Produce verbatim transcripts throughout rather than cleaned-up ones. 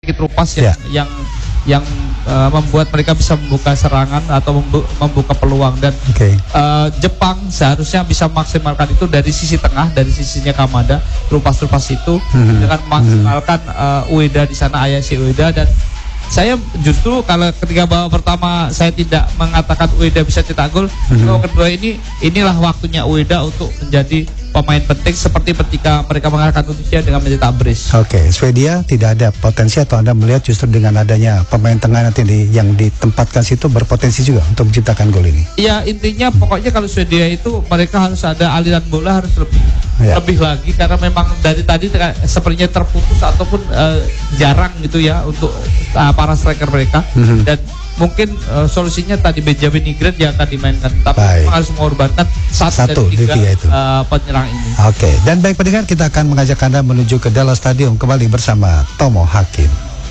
sedikit rupas yang Ya. yang yang uh, membuat mereka bisa membuka serangan atau membu membuka peluang dan Oke. uh, Jepang seharusnya bisa memaksimalkan itu dari sisi tengah, dari sisinya Kamada, rupas-rupas itu Mhm. dengan memaksimalkan uh, Ueda di sana, Ayashi Ueda. Dan saya justru kalau ketika babak pertama saya tidak mengatakan Ueda bisa cetak gol, Mhm. babak kedua ini inilah waktunya Ueda untuk menjadi pemain penting seperti ketika mereka mengalahkan Tunisia dengan mencetak brace. Oke, Swedia tidak ada potensi atau Anda melihat justru dengan adanya pemain tengah nanti di, yang ditempatkan situ berpotensi juga untuk menciptakan gol ini? Ya intinya pokoknya kalau Swedia itu mereka harus ada aliran bola harus lebih Ya. lebih lagi karena memang dari tadi ter- sepertinya terputus ataupun eh, jarang gitu ya untuk uh, para striker mereka. Mhm. Dan mungkin uh, solusinya tadi Benjamin Nigret yang akan dimainkan, tapi Baik. memang harus mengorbankan satu, Satu dari tiga, di tiga itu. uh, penyerang ini. Oke, dan baik pendengar, kita akan mengajak Anda menuju ke Dallas Stadium kembali bersama Tomo Hakim.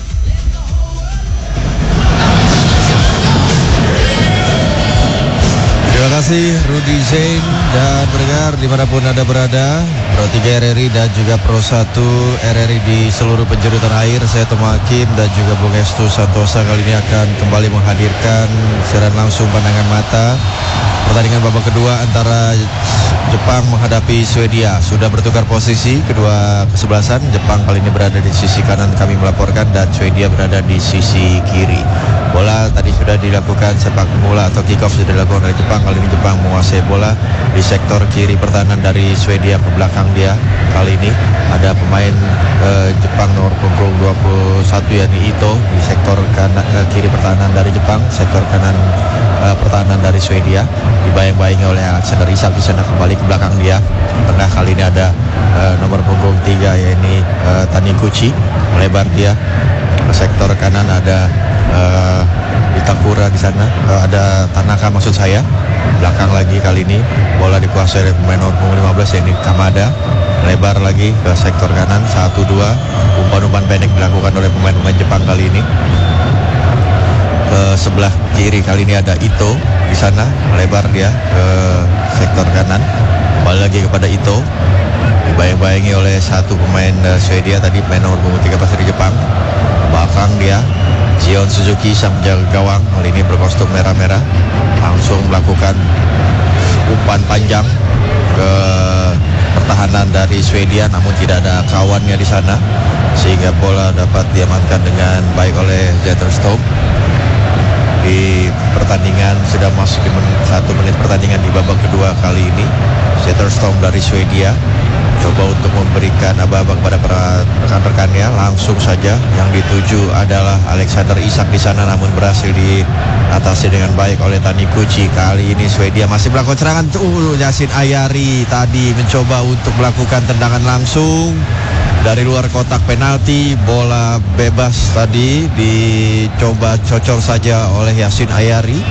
Terima kasih Rudy Zain dan pendengar dimanapun Anda berada, Pro tiga R R I dan juga Pro satu R R I di seluruh penjuru tanah air. Saya Tomo Hakim dan juga Bung Estu Santosa kali ini akan kembali menghadirkan siaran langsung pandangan mata pertandingan babak kedua antara Jepang menghadapi Swedia. Sudah bertukar posisi kedua kesebelasan. Jepang kali ini berada di sisi kanan kami melaporkan dan Swedia berada di sisi kiri. Bola tadi sudah dilakukan sepak bola atau kick off sudah dilakukan oleh Jepang. Kali ini Jepang menguasai bola di sektor kiri pertahanan dari Swedia ke belakang dia. Kali ini ada pemain eh, Jepang nomor punggung dua puluh satu yakni Ito di sektor kanan eh, kiri pertahanan dari Jepang, sektor kanan eh, pertahanan dari Swedia dibayang-bayangi oleh Alexander Isak di sana kembali ke belakang dia. Tengah kali ini ada eh, nomor punggung tiga yakni eh, Taniguchi melebar dia ke sektor kanan ada uh, Itakura di sana, uh, ada Tanaka maksud saya. Belakang lagi kali ini bola dikuasai oleh pemain nomor punggung lima belas yakni Kamada. Lebar lagi ke sektor kanan satu dua. Umpan-umpan pendek dilakukan oleh pemain-pemain Jepang kali ini. Ke sebelah kiri kali ini ada Ito di sana, lebar dia ke sektor kanan. Kembali lagi kepada Ito. Dibayang-bayangi oleh satu pemain uh, Swedia tadi, pemain nomor punggung tiga belas dari Jepang. Belakang dia Zion Suzuki sang penjaga gawang kali ini berkostum merah-merah langsung melakukan umpan panjang ke pertahanan dari Swedia, namun tidak ada kawannya di sana sehingga bola dapat diamankan dengan baik oleh Zetterstrom. Di pertandingan sudah masuk di menit, satu menit pertandingan di babak kedua kali ini Zetterstrom dari Swedia coba untuk memberikan aba-aba kepada para rekan-rekannya. Langsung saja yang dituju adalah Alexander Isak di sana, namun berhasil diatasi dengan baik oleh Taniguchi. Kali ini Swedia masih melakukan serangan. Uh, Yasin Ayari tadi mencoba untuk melakukan tendangan langsung dari luar kotak penalti. Bola bebas tadi dicoba cocok saja oleh Yasin Ayari,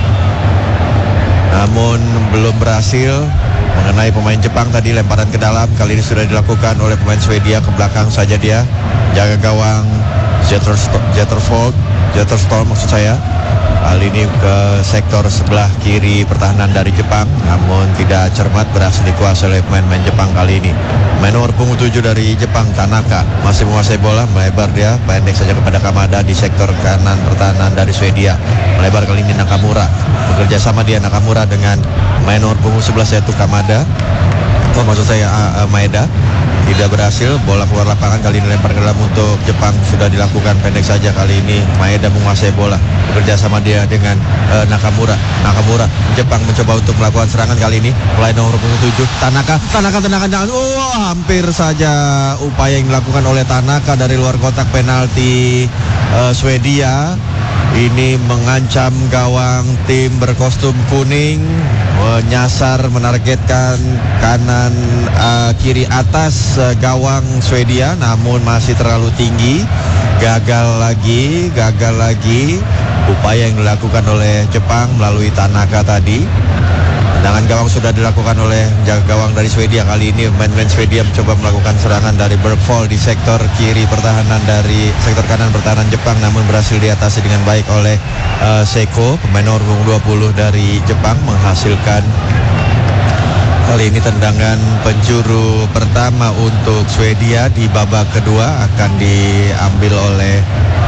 namun belum berhasil mengenai pemain Jepang. Tadi lemparan ke dalam kali ini sudah dilakukan oleh pemain Swedia. Ke belakang saja dia jaga gawang Zetterstrom Zetterstrom maksud saya. Kali ini ke sektor sebelah kiri pertahanan dari Jepang, namun tidak cermat, berhasil dikuasai oleh pemain-pemain Jepang kali ini. Main nomor punggung tujuh dari Jepang, Tanaka, masih menguasai bola, melebar dia, pendek saja kepada Kamada di sektor kanan pertahanan dari Swedia. Melebar kali ini Nakamura, bekerja sama dia Nakamura dengan main nomor punggung sebelas yaitu Kamada. Oh maksud saya uh, uh, Maeda. Tidak berhasil, bola keluar lapangan kali ini lempar ke dalam untuk Jepang sudah dilakukan pendek saja. Kali ini Maeda menguasai bola, bekerja sama dia dengan uh, Nakamura. Nakamura, Jepang mencoba untuk melakukan serangan kali ini. Pemain nomor punggung tujuh Tanaka, Tanaka tendangan jangan. Oh, hampir saja upaya yang dilakukan oleh Tanaka dari luar kotak penalti uh, Swedia. Ini mengancam gawang tim berkostum kuning, menyasar menargetkan kanan uh, kiri atas uh, gawang Swedia, namun masih terlalu tinggi. Gagal lagi, gagal lagi upaya yang dilakukan oleh Jepang melalui Tanaka tadi. Tendangan gawang sudah dilakukan oleh jaga gawang dari Swedia. Kali ini pemain-pemain Swedia mencoba melakukan serangan dari Bergvoll di sektor kiri pertahanan dari sektor kanan pertahanan Jepang, namun berhasil diatasi dengan baik oleh uh, Seko, pemain nomor dua puluh dari Jepang, menghasilkan kali ini tendangan penjuru pertama untuk Swedia di babak kedua akan diambil oleh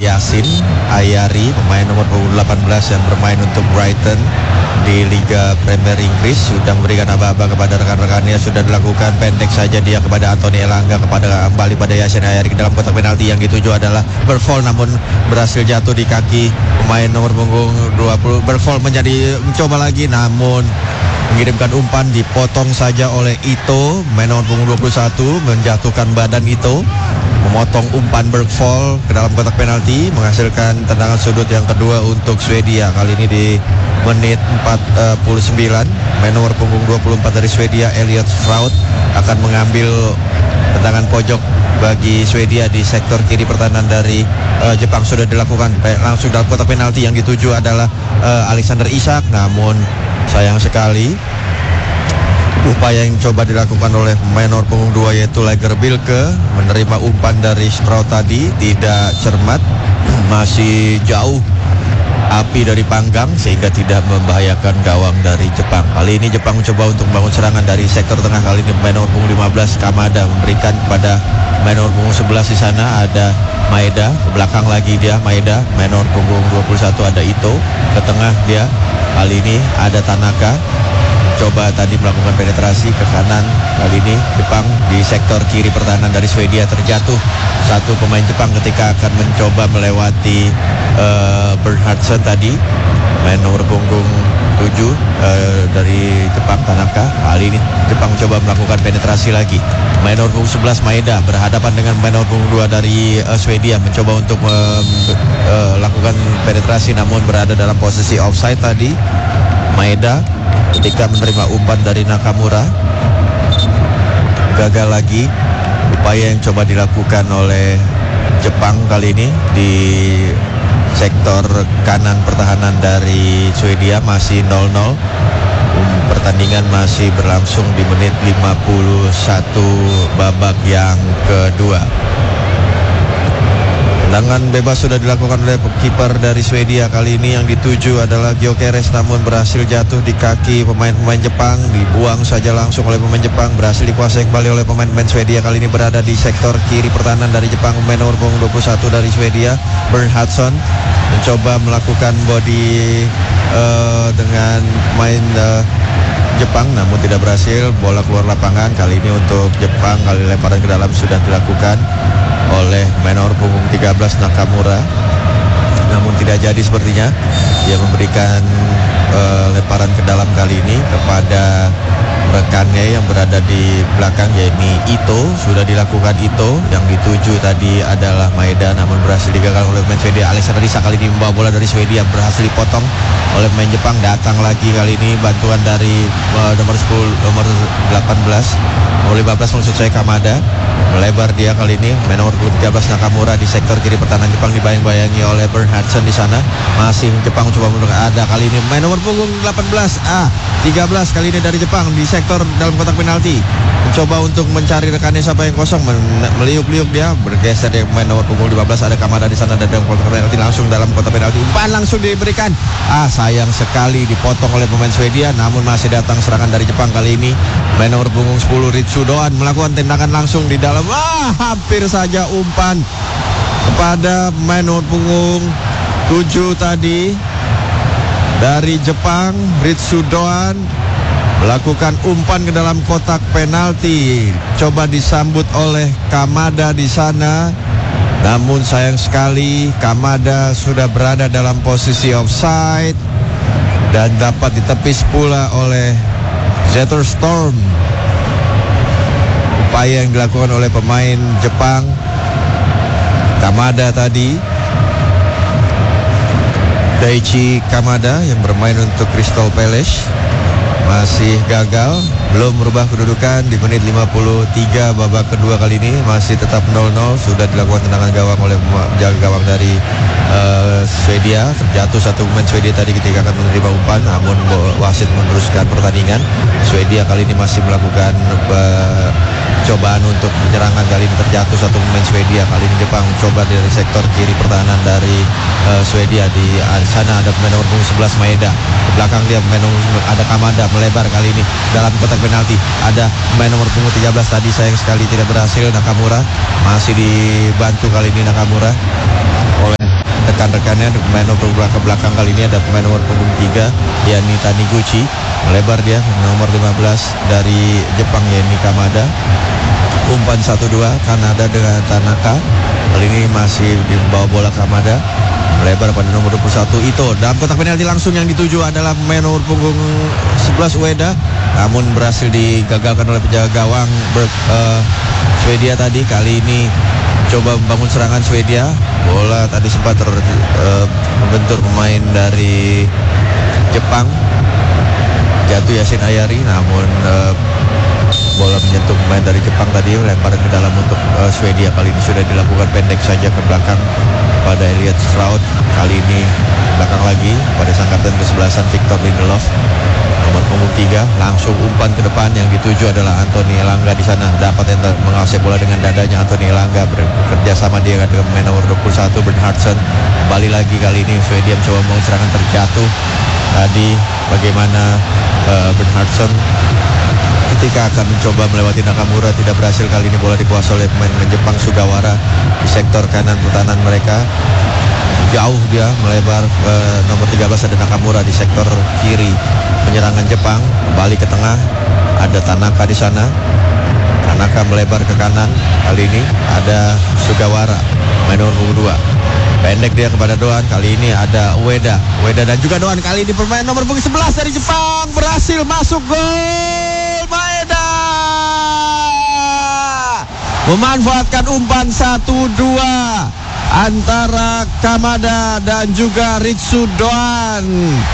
Yasin Ayari, pemain nomor punggung delapan belas yang bermain untuk Brighton di Liga Premier Inggris, sudah memberikan aba-aba kepada rekan-rekannya, sudah dilakukan pendek saja dia kepada Anthony Elanga, kepada kembali pada Yasin Ayari ke dalam kotak penalti. Yang dituju adalah Berfol, namun berhasil jatuh di kaki pemain nomor punggung dua puluh. Berfol menjadi mencoba lagi, namun mengirimkan umpan, dipotong saja oleh Ito, pemain nomor punggung dua puluh satu, menjatuhkan badan Ito, memotong umpan Bergvoll ke dalam kotak penalti, menghasilkan tendangan sudut yang kedua untuk Swedia. Kali ini di menit empat puluh sembilan, pemain nomor punggung dua puluh empat dari Swedia, Elliot Stroud, akan mengambil tendangan pojok bagi Swedia di sektor kiri pertahanan dari uh, Jepang. Sudah dilakukan langsung dalam kotak penalti. Yang dituju adalah uh, Alexander Isak, namun sayang sekali upaya yang coba dilakukan oleh pemain nomor punggung dua yaitu Lagerbilke menerima umpan dari Stroud tadi tidak cermat, masih jauh api dari panggang sehingga tidak membahayakan gawang dari Jepang. Kali ini Jepang mencoba untuk membangun serangan dari sektor tengah. Kali ini pemain nomor punggung lima belas Kamada memberikan kepada pemain nomor punggung sebelas di sana ada Maeda, ke belakang lagi dia Maeda, pemain nomor punggung dua puluh satu ada Ito, ke tengah dia. Kali ini ada Tanaka, coba tadi melakukan penetrasi ke kanan. Kali ini Jepang di sektor kiri pertahanan dari Swedia terjatuh satu pemain Jepang ketika akan mencoba melewati uh, Bernhardsen tadi, main nomor punggung tujuh uh, dari Jepang Tanaka. Kali ini Jepang coba melakukan penetrasi lagi. Main nomor punggung sebelas Maeda berhadapan dengan main nomor punggung dua dari uh, Swedia, mencoba untuk melakukan uh, penetrasi namun berada dalam posisi offside tadi. Maeda ketika menerima umpan dari Nakamura, gagal lagi upaya yang coba dilakukan oleh Jepang kali ini di sektor kanan pertahanan dari Swedia. Masih nol nol, pertandingan masih berlangsung di menit lima puluh satu babak yang kedua. Tendangan bebas sudah dilakukan oleh kiper dari Swedia. Kali ini yang dituju adalah Gyökeres, namun berhasil jatuh di kaki pemain-pemain Jepang, dibuang saja langsung oleh pemain Jepang, berhasil dikuasai kembali oleh pemain-pemain Swedia. Kali ini berada di sektor kiri pertahanan dari Jepang, pemain nomor punggung dua puluh satu dari Swedia, Bernhardsen, mencoba melakukan body uh, dengan pemain uh, Jepang namun tidak berhasil, bola keluar lapangan. Kali ini untuk Jepang, kali lemparan ke dalam sudah dilakukan oleh pemain nomor punggung tiga belas Nakamura, namun tidak jadi sepertinya. Dia memberikan uh, lemparan ke dalam kali ini kepada rekannya yang berada di belakang, yakni Ito. Sudah dilakukan Ito, yang dituju tadi adalah Maeda namun berhasil digagal oleh pemain Swedia. Alexander Isak kali ini membawa bola dari Swedia, berhasil dipotong oleh pemain Jepang. Datang lagi kali ini bantuan dari uh, nomor sepuluh, nomor delapan belas, nomor lima belas maksud saya, Kamada. Melebar dia kali ini, main nomor tiga belas Nakamura di sektor kiri pertahanan Jepang, dibayang-bayangi oleh Bernhardsen di sana. Masih Jepang coba menurut ada kali ini main nomor punggung delapan belas A tiga belas kali ini dari Jepang di sektor dalam kotak penalti, mencoba untuk mencari rekannya siapa yang kosong, meliuk-liuk dia, bergeser dia main nomor punggung lima belas ada Kamada di sana dan dalam kotak penalti, langsung dalam kotak penalti, umpan langsung diberikan. Ah, sayang sekali dipotong oleh pemain Swedia, namun masih datang serangan dari Jepang. Kali ini main nomor punggung sepuluh Ritsudoan melakukan tendangan langsung di dalam. Wah, hampir saja umpan kepada main nomor punggung tujuh tadi dari Jepang, Ritsudoan melakukan umpan ke dalam kotak penalti. Coba disambut oleh Kamada di sana, namun sayang sekali Kamada sudah berada dalam posisi offside dan dapat ditepis pula oleh Zetterstorm. Upaya yang dilakukan oleh pemain Jepang, Kamada tadi, Daichi Kamada yang bermain untuk Crystal Palace, masih gagal, belum merubah kedudukan di menit lima puluh tiga babak kedua. Kali ini masih tetap nol nol. Sudah dilakukan tendangan gawang oleh penjaga gawang dari uh, Swedia. Terjatuh satu pemain Swedia tadi ketika akan menerima umpan, namun wasit meneruskan pertandingan. Swedia kali ini masih melakukan uh, cobaan untuk penyerangan. Kali ini terjatuh satu pemain Swedia. Kali ini Jepang coba dari sektor kiri pertahanan dari uh, Swedia. Di uh, sana ada pemain nomor punggung sebelas Maeda. Di belakang dia pemain nomor ada Kamada, melebar kali ini dalam kotak penalti. Ada pemain nomor punggung tiga belas tadi, sayang sekali tidak berhasil. Nakamura masih dibantu kali ini Nakamura oleh rekan-rekannya. Pemain nomor belakang belakang kali ini ada pemain nomor punggung tiga yakni Taniguchi, melebar dia nomor lima belas dari Jepang yakni Kamada. Umpan satu dua Kanada dengan Tanaka. Kali ini masih di bawah bola Kamada, melebar pada nomor dua puluh satu Ito. Dalam kotak penalti langsung yang dituju adalah pemain nomor punggung sebelas Ueda, namun berhasil digagalkan oleh penjaga gawang Ber, uh, Swedia tadi. Kali ini coba membangun serangan Swedia. Bola tadi sempat ter, uh, membentur pemain dari Jepang, jatuh Yasin Ayari, namun uh, bola menyentuh pemain dari Jepang tadi, lemparan ke dalam untuk uh, Swedia. Kali ini sudah dilakukan pendek saja ke belakang pada Elliot Stroud. Kali ini belakang lagi pada sang kapten kesebelasan Victor Lindelof, nomor punggung tiga. Langsung umpan ke depan yang dituju adalah Anthony Elanga di sana. Dapat enter menguasai bola dengan dadanya Anthony Elanga, bekerja sama dia dengan pemain nomor dua puluh satu Bernhardsson. Kembali lagi kali ini Swedia mencoba membangun serangan terjatuh. Tadi bagaimana uh, Bernhardsson ketika akan mencoba melewati Nakamura tidak berhasil. Kali ini bola dikuasai oleh pemain Jepang Sugawara di sektor kanan pertahanan mereka. Jauh dia melebar eh, nomor tiga belas ada Nakamura di sektor kiri penyerangan Jepang. Kembali ke tengah ada Tanaka di sana. Tanaka melebar ke kanan. Kali ini ada Sugawara, pemain nomor dua. Pendek dia kepada Doan. Kali ini ada Ueda. Ueda dan juga Doan. Kali ini pemain nomor punggung sebelas dari Jepang berhasil masuk gol. Maeda memanfaatkan umpan satu dua antara Kamada dan juga Ritsu Doan.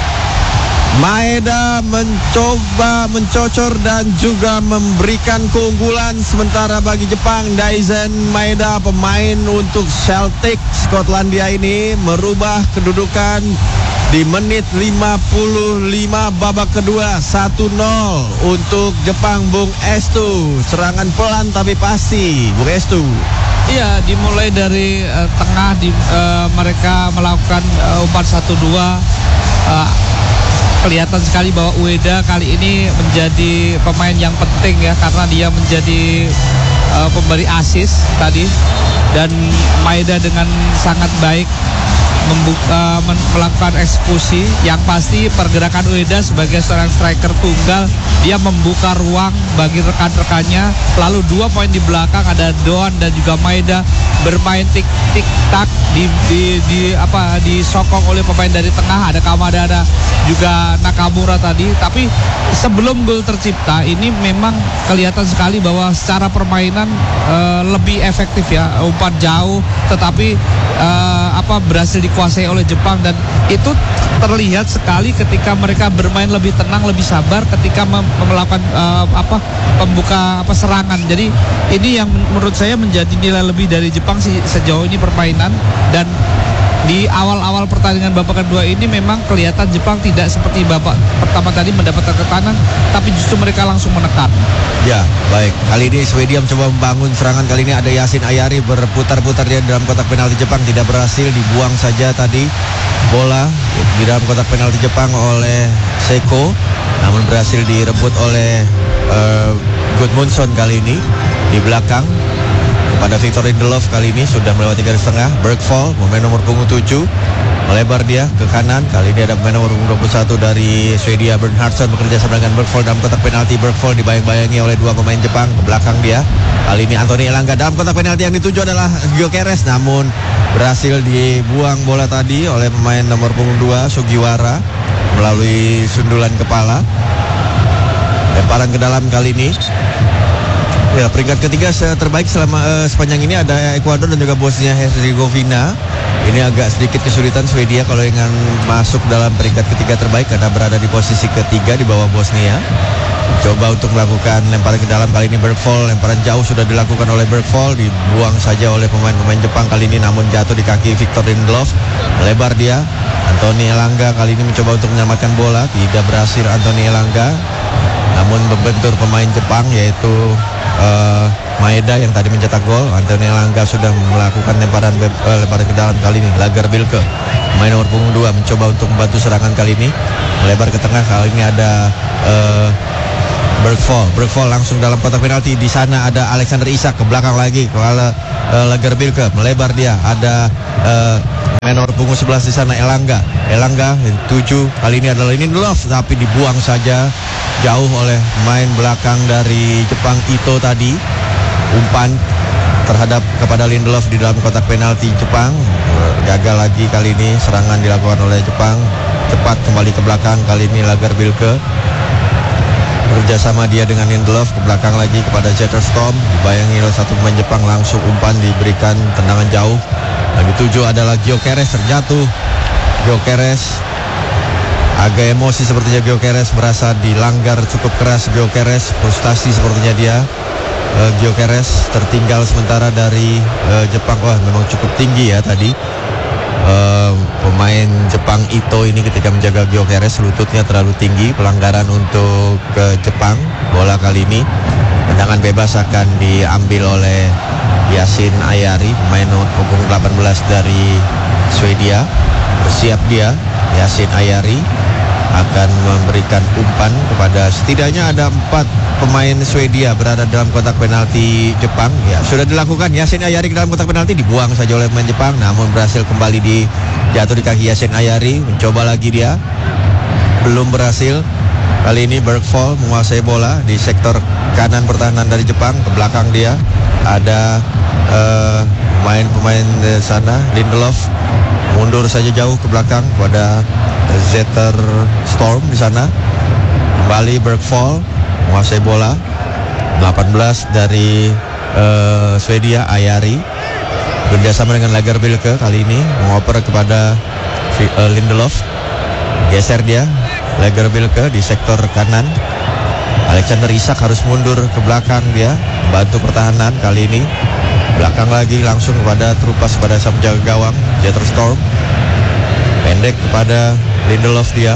Maeda mencoba mencocor dan juga memberikan keunggulan. Sementara bagi Jepang, Daizen Maeda, pemain untuk Celtic Skotlandia ini, merubah kedudukan di menit lima puluh lima babak kedua. Satu nol untuk Jepang. Bung Estu, serangan pelan tapi pasti, Bung Estu. Iya, dimulai dari uh, tengah di, uh, mereka melakukan uh, umpan satu dua. uh, Kelihatan sekali bahwa Ueda kali ini menjadi pemain yang penting ya, karena dia menjadi uh, pemberi assist tadi. Dan Maeda dengan sangat baik membuka, men- melakukan eksekusi. Yang pasti pergerakan Ueda sebagai seorang striker tunggal, dia membuka ruang bagi rekan-rekannya. Lalu dua poin di belakang ada Doan dan juga Maeda bermain tik tik tak di, di di apa disokong oleh pemain dari tengah, ada Kamada, ada juga Nakamura tadi. Tapi sebelum gol tercipta ini memang kelihatan sekali bahwa secara permainan uh, lebih efektif ya, umpan jauh tetapi uh, apa berhasil dikuasai oleh Jepang. Dan itu terlihat sekali ketika mereka bermain lebih tenang, lebih sabar ketika mem- melakukan uh, apa pembuka apa serangan. Jadi ini yang menurut saya menjadi nilai lebih dari Jepang sih sejauh ini permainan. Dan di awal-awal pertandingan babak kedua ini memang kelihatan Jepang tidak seperti babak pertama tadi mendapatkan tekanan, tapi justru mereka langsung menekan. Ya, baik. Kali ini Swedia mencoba membangun serangan. Kali ini ada Yasin Ayari berputar-putar dia dalam kotak penalti Jepang, tidak berhasil, dibuang saja tadi bola di dalam kotak penalti Jepang oleh Seko, namun berhasil direbut oleh uh, Gudmundsson kali ini di belakang. Pada Victor Lindelof kali ini sudah melewati garis tengah. Bergvall, pemain nomor punggung tujuh, melebar dia ke kanan. Kali ini ada pemain nomor punggung dua puluh satu dari Swedia, Bernhardsson, bekerja sama dengan Bergvall dalam kotak penalti. Bergvall dibayang-bayangi oleh dua pemain Jepang ke belakang dia. Kali ini Anthony Elanga dalam kotak penalti, yang dituju adalah Gyökeres, namun berhasil dibuang bola tadi oleh pemain nomor punggung dua Sugiwara melalui sundulan kepala. Lemparan ke dalam kali ini. Ya, peringkat ketiga terbaik selama uh, sepanjang ini ada Ekuador dan juga Bosnia Herzegovina. Ini agak sedikit kesulitan Swedia kalau ingin masuk dalam peringkat ketiga terbaik karena berada di posisi ketiga di bawah Bosnia. Coba untuk melakukan lemparan ke dalam kali ini Bergvall, lemparan jauh sudah dilakukan oleh Bergvall, dibuang saja oleh pemain-pemain Jepang kali ini, namun jatuh di kaki Victor Lindelof. Melebar dia. Anthony Elanga kali ini mencoba untuk menyelamatkan bola, tidak berhasil Anthony Elanga. Namun membentur pemain Jepang yaitu uh, Maeda yang tadi mencetak gol. Anthony Elanga sudah melakukan lemparan uh, lemparan ke dalam kali ini. Lagerbilke, pemain nomor punggung dua, mencoba untuk membantu serangan kali ini. Melebar ke tengah, kali ini ada uh, Bergfall, Bergfall langsung dalam kotak penalti. Di sana ada Alexander Isak, ke belakang lagi ke uh, Lagerbilke, melebar dia. Ada uh, menor punggung sebelas di sana Elanga. Elanga tujuh, kali ini adalah Lindelof, tapi dibuang saja jauh oleh main belakang dari Jepang, Ito tadi. Umpan terhadap kepada Lindelof di dalam kotak penalti Jepang. Gagal lagi kali ini, serangan dilakukan oleh Jepang. Cepat kembali ke belakang, kali ini Lagerbilke. Kerjasama dia dengan Lindelof, ke belakang lagi kepada Zetterstrom. Dibayangi oleh satu pemain Jepang, langsung umpan diberikan tendangan jauh. Lagi tujuh adalah Gyökeres, terjatuh. Gyökeres agak emosi sepertinya. Gyökeres merasa dilanggar cukup keras. Gyökeres frustasi sepertinya dia. uh, Gyökeres tertinggal sementara dari uh, Jepang. Wah, memang cukup tinggi ya tadi uh, pemain Jepang Ito ini ketika menjaga Gyökeres. Lututnya terlalu tinggi. Pelanggaran untuk uh, Jepang. Bola kali ini tendangan bebas akan diambil oleh Yasin Ayari, pemain nomor punggung delapan belas dari Swedia. Bersiap dia, Yasin Ayari akan memberikan umpan kepada, setidaknya ada empat pemain Swedia berada dalam kotak penalti Jepang. Ya, sudah dilakukan. Yasin Ayari ke dalam kotak penalti, dibuang saja oleh pemain Jepang, namun berhasil kembali di jatuh di kaki Yasin Ayari. Mencoba lagi dia, belum berhasil. Kali ini Bergfall menguasai bola di sektor kanan pertahanan dari Jepang. Ke belakang dia ada uh, pemain-pemain di sana. Lindelof mundur saja jauh ke belakang pada Zetterstrom di sana. Kembali Bergfall menguasai bola. delapan belas dari uh, Swedia, Ayari kerjasama dengan Lagerbilke, kali ini mengoper kepada uh, Lindelof. Geser dia Lagerbilke di sektor kanan. Alexander Isak harus mundur ke belakang dia, bantu pertahanan. Kali ini belakang lagi langsung kepada terupas pada sang penjaga gawang Zetterstrom. Pendek kepada Lindelof dia,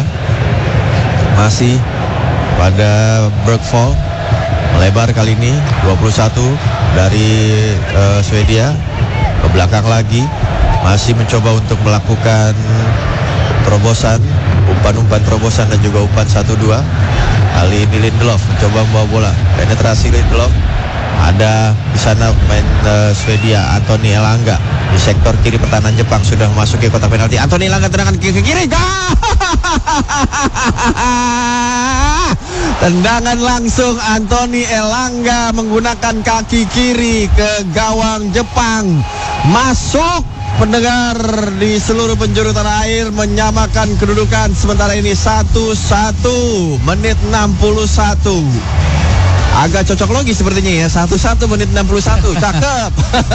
masih pada Bergfall. Melebar kali ini dua puluh satu dari uh, Swedia. Ke belakang lagi, masih mencoba untuk melakukan terobosan, umpan-umpan terobosan dan juga umpan satu dua. Kali ini Lindelof mencoba membawa bola, penetrasi Lindelof. Ada di sana pemain uh, Swedia, Anthony Elanga di sektor kiri pertahanan Jepang sudah memasuki kotak penalti. Anthony Elanga tendangan ke kiri. Tendangan langsung Anthony Elanga menggunakan kaki kiri ke gawang Jepang. Masuk. Pendengar di seluruh penjuru tanah air, menyamakan kedudukan sementara ini satu satu, menit enam puluh satu. Agak cocok logis sepertinya ya, satu satu menit enam puluh satu. Cakep.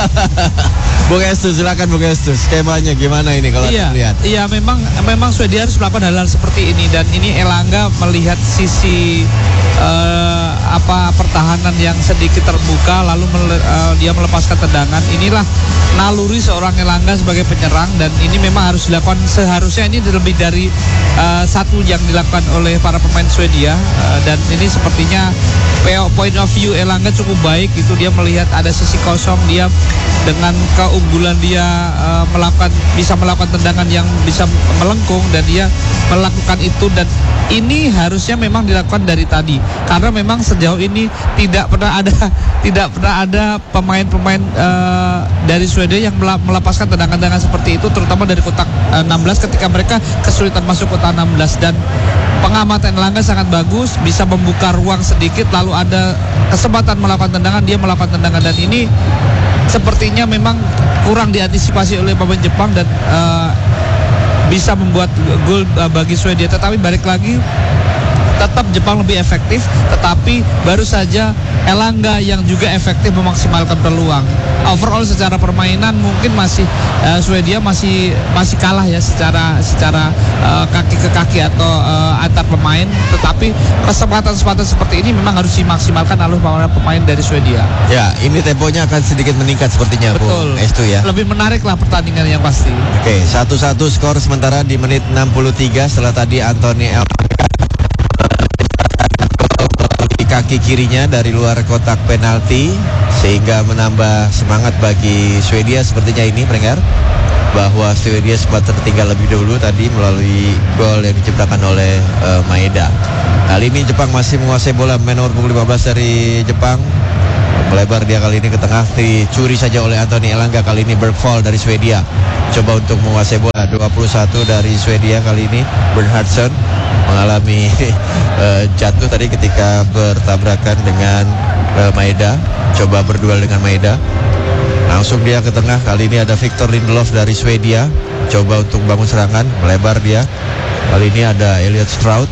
Bung Estus, silakan Bung Estus. Skemanya gimana ini kalau iya, lihat? Iya, memang memang Swedia harus melakukan hal-hal seperti ini, dan ini Elanga melihat sisi uh, apa pertahanan yang sedikit terbuka, lalu mele, uh, dia melepaskan tendangan. Inilah naluri seorang Elanga sebagai penyerang, dan ini memang harus dilakukan. Seharusnya ini lebih dari uh, satu yang dilakukan oleh para pemain Swedia, uh, dan ini sepertinya point of view Elanga cukup baik. Itu dia melihat ada sisi kosong, dia dengan keunggulan dia uh, melakukan bisa melakukan tendangan yang bisa melengkung, dan dia melakukan itu. Dan ini harusnya memang dilakukan dari tadi, karena memang sejauh ini tidak pernah ada tidak pernah ada pemain-pemain uh, dari Swedia yang melepaskan tendangan-tendangan seperti itu, terutama dari kotak uh, enam belas ketika mereka kesulitan masuk kotak enam belas. Dan pengamatan Elanga sangat bagus, bisa membuka ruang sedikit, lalu ada kesempatan melakukan tendangan, dia melakukan tendangan. Dan ini sepertinya memang kurang diantisipasi oleh pemain Jepang, dan uh, bisa membuat gol uh, bagi Swedia. Tetapi balik lagi, tetap Jepang lebih efektif, tetapi baru saja Elanga yang juga efektif memaksimalkan peluang. Overall secara permainan mungkin masih uh, Swedia masih masih kalah ya secara secara uh, kaki ke kaki atau uh, antar pemain, tetapi kesempatan-kesempatan seperti ini memang harus dimaksimalkan oleh para pemain dari Swedia. Ya, ini temponya akan sedikit meningkat sepertinya. Betul. Bu Estu ya. Lebih menarik lah pertandingan yang pasti. Oke, satu satu skor sementara di menit enam puluh tiga setelah tadi Anthony Elanga di kaki kirinya dari luar kotak penalti, sehingga menambah semangat bagi Swedia sepertinya ini, pendengar, bahwa Swedia sempat tertinggal lebih dahulu tadi melalui gol yang diciptakan oleh uh, Maeda. Kali ini Jepang masih menguasai bola. Pemain nomor punggung lima belas dari Jepang melebar dia kali ini ke tengah, dicuri saja oleh Anthony Elanga. Kali ini Bergvall dari Swedia coba untuk menguasai bola. Dua puluh satu dari Swedia kali ini. Bernhardsson mengalami uh, jatuh tadi ketika bertabrakan dengan uh, Maeda. Coba berduel dengan Maeda. Langsung dia ke tengah. Kali ini ada Victor Lindelof dari Swedia coba untuk bangun serangan, melebar dia. Kali ini ada Elliot Stroud.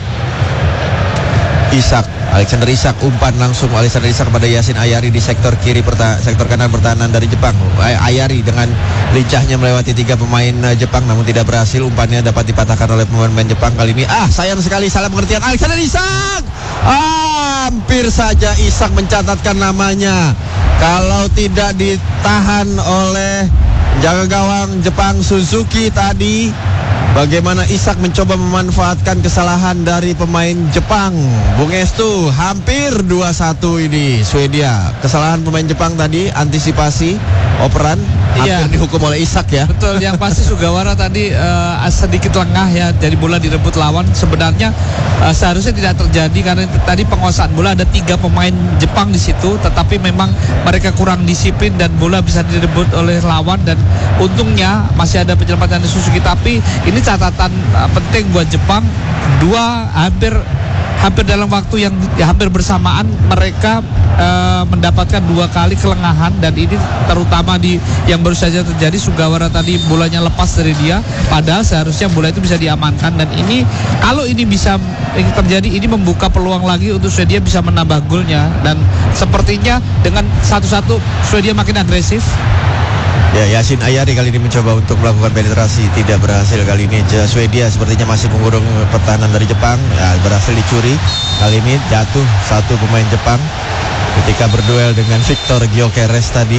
Isak, Alexander Isak umpan langsung Alexander Isak kepada Yasin Ayari di sektor kiri perta- sektor kanan pertahanan dari Jepang. Ayari dengan lincahnya melewati tiga pemain Jepang namun tidak berhasil. Umpannya dapat dipatahkan oleh pemain Jepang kali ini. Ah, sayang sekali salah pengertian Alexander Isak. Ah, hampir saja Isak mencatatkan namanya. Kalau tidak ditahan oleh jaga gawang Jepang Suzuki tadi. Bagaimana Isak mencoba memanfaatkan kesalahan dari pemain Jepang. Bung Estu, hampir dua satu ini Swedia. Kesalahan pemain Jepang tadi, antisipasi, operan, hampir Iya. dihukum oleh Isak ya. Betul, yang pasti Sugawara tadi uh, sedikit lengah ya, jadi bola direbut lawan. Sebenarnya uh, seharusnya tidak terjadi karena t- tadi penguasaan bola ada tiga pemain Jepang di situ, tetapi memang mereka kurang disiplin dan bola bisa direbut oleh lawan. Dan untungnya masih ada penyelamatan dari Suzuki. Tapi ini catatan uh, penting buat Jepang, dua hampir hampir dalam waktu yang ya, hampir bersamaan mereka uh, mendapatkan dua kali kelengahan. Dan ini terutama di yang baru saja terjadi, Sugawara tadi bolanya lepas dari dia, padahal seharusnya bola itu bisa diamankan. Dan ini kalau ini bisa ini terjadi, ini membuka peluang lagi untuk Swedia bisa menambah golnya. Dan sepertinya dengan satu-satu Swedia makin agresif. Ya, Yasin Ayari kali ini mencoba untuk melakukan penetrasi, tidak berhasil kali ini. Swedia sepertinya masih mengurung pertahanan dari Jepang. Ya, berhasil dicuri. Kali ini jatuh satu pemain Jepang ketika berduel dengan Victor Gyökeres tadi.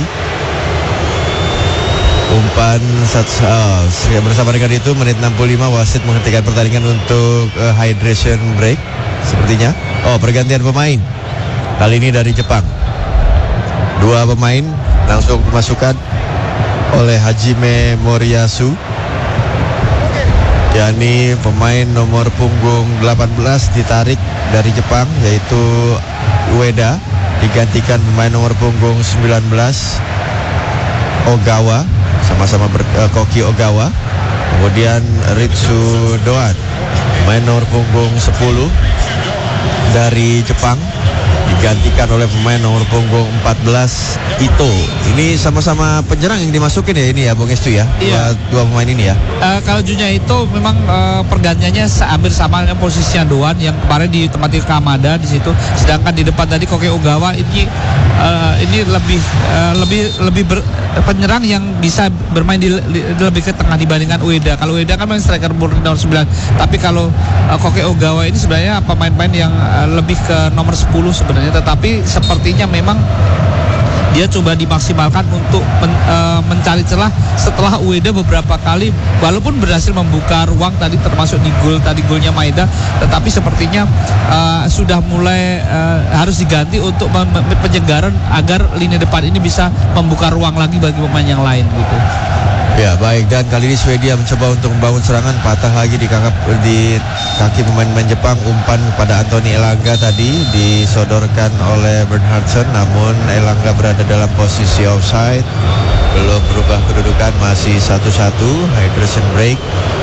Umpan satu, oh, bersama dengan itu menit enam puluh lima wasit menghentikan pertandingan untuk uh, hydration break sepertinya. Oh, pergantian pemain kali ini dari Jepang. Dua pemain langsung dimasukkan oleh Hajime Moriyasu, yakni pemain nomor punggung delapan belas ditarik dari Jepang, yaitu Ueda, digantikan pemain nomor punggung sembilan belas Ogawa, sama-sama ber, uh, Koki Ogawa. Kemudian Ritsu Doan, pemain nomor punggung sepuluh dari Jepang, digantikan oleh pemain nomor punggung empat belas Ito. Ini sama-sama penyerang yang dimasukin ya ini ya Bung Estu ya. Iya. Dua, dua pemain ini ya. Uh, kalau Junya itu memang uh, pergantiannya hampir sama dengan posisinya Doan yang kemarin ditempati Kamada di situ. Sedangkan di depan tadi Koki Ogawa ini uh, ini lebih uh, lebih lebih ber, penyerang yang bisa bermain di, di, lebih ke tengah dibandingkan Ueda. Kalau Ueda kan memang striker murni nomor sembilan. Tapi kalau uh, Koki Ogawa ini sebenarnya pemain-pemain yang uh, lebih ke nomor sepuluh sebenarnya. Tetapi sepertinya memang dia coba dimaksimalkan untuk men, uh, mencari celah setelah Ueda beberapa kali walaupun berhasil membuka ruang tadi termasuk di gol tadi golnya Maeda, tetapi sepertinya uh, sudah mulai uh, harus diganti untuk mem- penyegaran agar lini depan ini bisa membuka ruang lagi bagi pemain yang lain gitu. Ya baik, dan kali ini Swedia mencoba untuk membangun serangan, patah lagi di kakap di kaki pemain-pemain Jepang. Umpan kepada Anthony Elanga tadi disodorkan oleh Bernhardsson, namun Elanga berada dalam posisi offside, belum berubah kedudukan, masih satu satu. Hydration break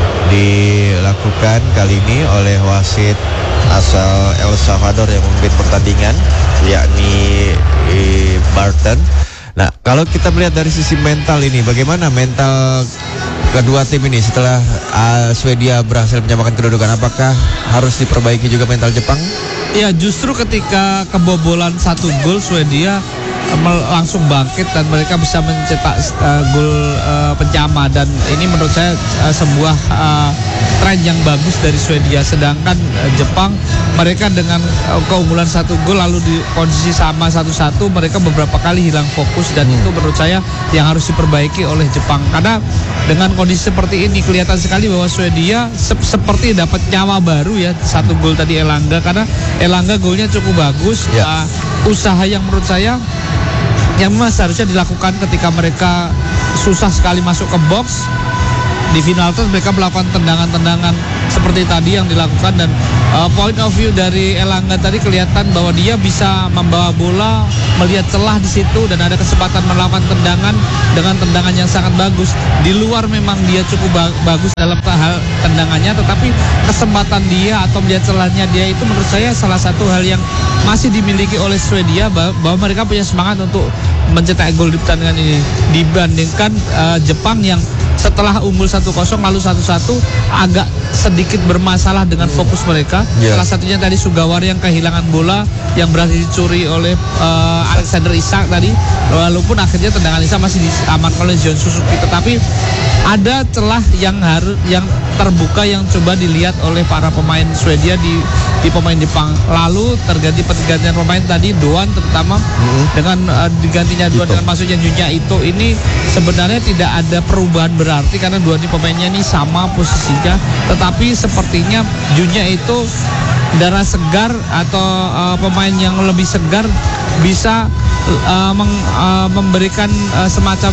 dilakukan kali ini oleh wasit asal El Salvador yang memimpin pertandingan, yakni eh, Barton. Nah, kalau kita melihat dari sisi mental ini, bagaimana mental kedua tim ini setelah uh, Swedia berhasil menyamakan kedudukan? Apakah harus diperbaiki juga mental Jepang? Ya, justru ketika kebobolan satu gol Swedia uh, langsung bangkit dan mereka bisa mencetak uh, gol uh, penyama, dan ini menurut saya uh, sebuah uh, tren yang bagus dari Swedia. Sedangkan uh, Jepang mereka dengan uh, keunggulan satu gol lalu di posisi sama satu-satu, mereka beberapa kali hilang fokus, dan hmm. itu menurut saya yang harus diperbaiki oleh Jepang. Karena dengan kondisi seperti ini kelihatan sekali bahwa Swedia se- seperti dapat nyawa baru ya, satu gol tadi Elanga, karena Elanga golnya cukup bagus. Ya. Uh, usaha yang menurut saya yang memang seharusnya dilakukan ketika mereka susah sekali masuk ke box, di final terus mereka melakukan tendangan-tendangan seperti tadi yang dilakukan, dan uh, point of view dari Elangga tadi kelihatan bahwa dia bisa membawa bola, melihat celah di situ dan ada kesempatan melakukan tendangan dengan tendangan yang sangat bagus. Di luar memang dia cukup ba- bagus dalam hal tendangannya, tetapi kesempatan dia atau melihat celahnya dia itu menurut saya salah satu hal yang masih dimiliki oleh Swedia, bahwa mereka punya semangat untuk mencetak gol di pertandingan ini dibandingkan uh, Jepang yang setelah unggul satu kosong lalu satu satu agak sedikit bermasalah dengan fokus mereka. Yeah. Salah satunya tadi Sugawara yang kehilangan bola yang berhasil dicuri oleh uh, Alexander Isak tadi, walaupun akhirnya tendangan Isak masih diamankan oleh Zion Suzuki, tetapi ada celah yang harus yang terbuka yang coba dilihat oleh para pemain Swedia di di pemain Jepang. Lalu terjadi pergantian pemain tadi, Doan terutama mm-hmm. dengan uh, digantinya Doan dengan masuknya Junya Ito ini sebenarnya tidak ada perubahan berarti karena dua ini pemainnya ini sama posisinya, tetapi sepertinya Junya Ito darah segar atau uh, pemain yang lebih segar bisa uh, meng, uh, memberikan uh, semacam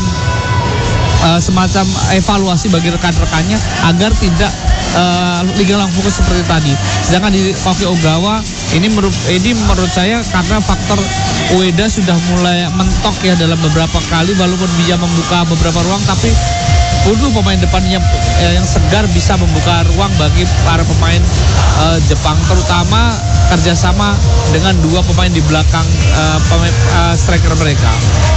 Uh, semacam evaluasi bagi rekan-rekannya agar tidak uh, ligalang fokus seperti tadi. Sedangkan di Koki Ogawa ini menurut ini menurut saya karena faktor Ueda sudah mulai mentok ya dalam beberapa kali, walaupun dia membuka beberapa ruang, tapi butuh pemain depannya eh, yang segar bisa membuka ruang bagi para pemain uh, Jepang, terutama kerjasama dengan dua pemain di belakang uh, pemain, uh, striker mereka.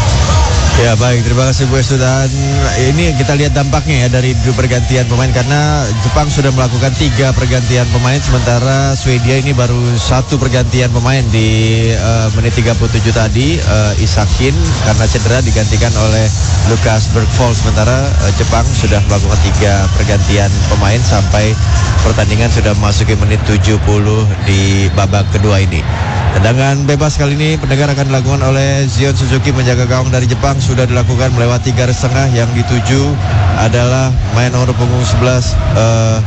Ya baik, terima kasih Bu Estu, dan ini kita lihat dampaknya ya dari dua pergantian pemain, karena Jepang sudah melakukan tiga pergantian pemain sementara Swedia ini baru satu pergantian pemain di uh, menit tiga puluh tujuh tadi. uh, Isakin karena cedera digantikan oleh Lukas Bergvold, sementara uh, Jepang sudah melakukan tiga pergantian pemain sampai pertandingan sudah memasuki menit tujuh puluh di babak kedua ini. Tendangan bebas kali ini pendengar akan dilakukan oleh Zion Suzuki menjaga gawang dari Jepang, sudah dilakukan melewati garis tengah. Yang dituju adalah main nomor punggung sebelas uh,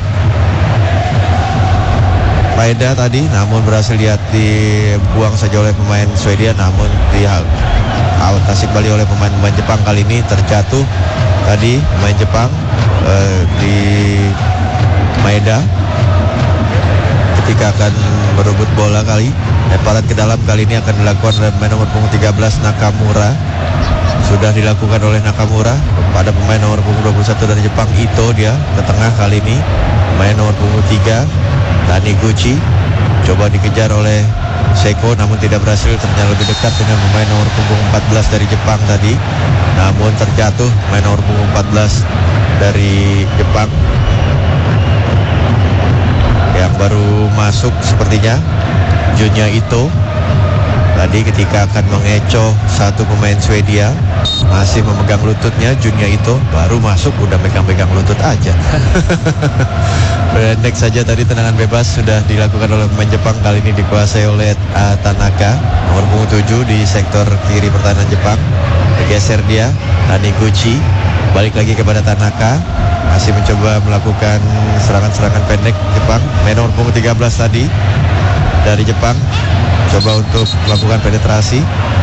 Maeda tadi, namun berhasil lihat dibuang saja oleh pemain Swedia, namun diatasi kembali oleh pemain-pemain Jepang. Kali ini terjatuh tadi pemain Jepang uh, di Maeda ketika akan berebut bola. Kali lemparan ke dalam kali ini akan dilakukan oleh pemain nomor punggung tiga belas Nakamura. Sudah dilakukan oleh Nakamura pada pemain nomor punggung dua puluh satu dari Jepang, Ito, dia ke tengah kali ini. Pemain nomor punggung tiga Taniguchi coba dikejar oleh Seiko namun tidak berhasil, ternyata lebih dekat dengan pemain nomor punggung empat belas dari Jepang tadi, namun terjatuh pemain nomor punggung empat belas dari Jepang yang baru masuk sepertinya, Junya Ito. Tadi ketika akan mengecoh satu pemain Swedia masih memegang lututnya, Junya Ito baru masuk udah megang-megang lutut aja. Pendek saja tadi tendangan bebas sudah dilakukan oleh pemain Jepang, kali ini dikuasai oleh uh, Tanaka nomor punggung tujuh di sektor kiri pertahanan Jepang. Bergeser dia, Taniguchi balik lagi kepada Tanaka, masih mencoba melakukan serangan-serangan pendek Jepang. Main nomor punggung tiga belas tadi dari Jepang coba untuk melakukan penetrasi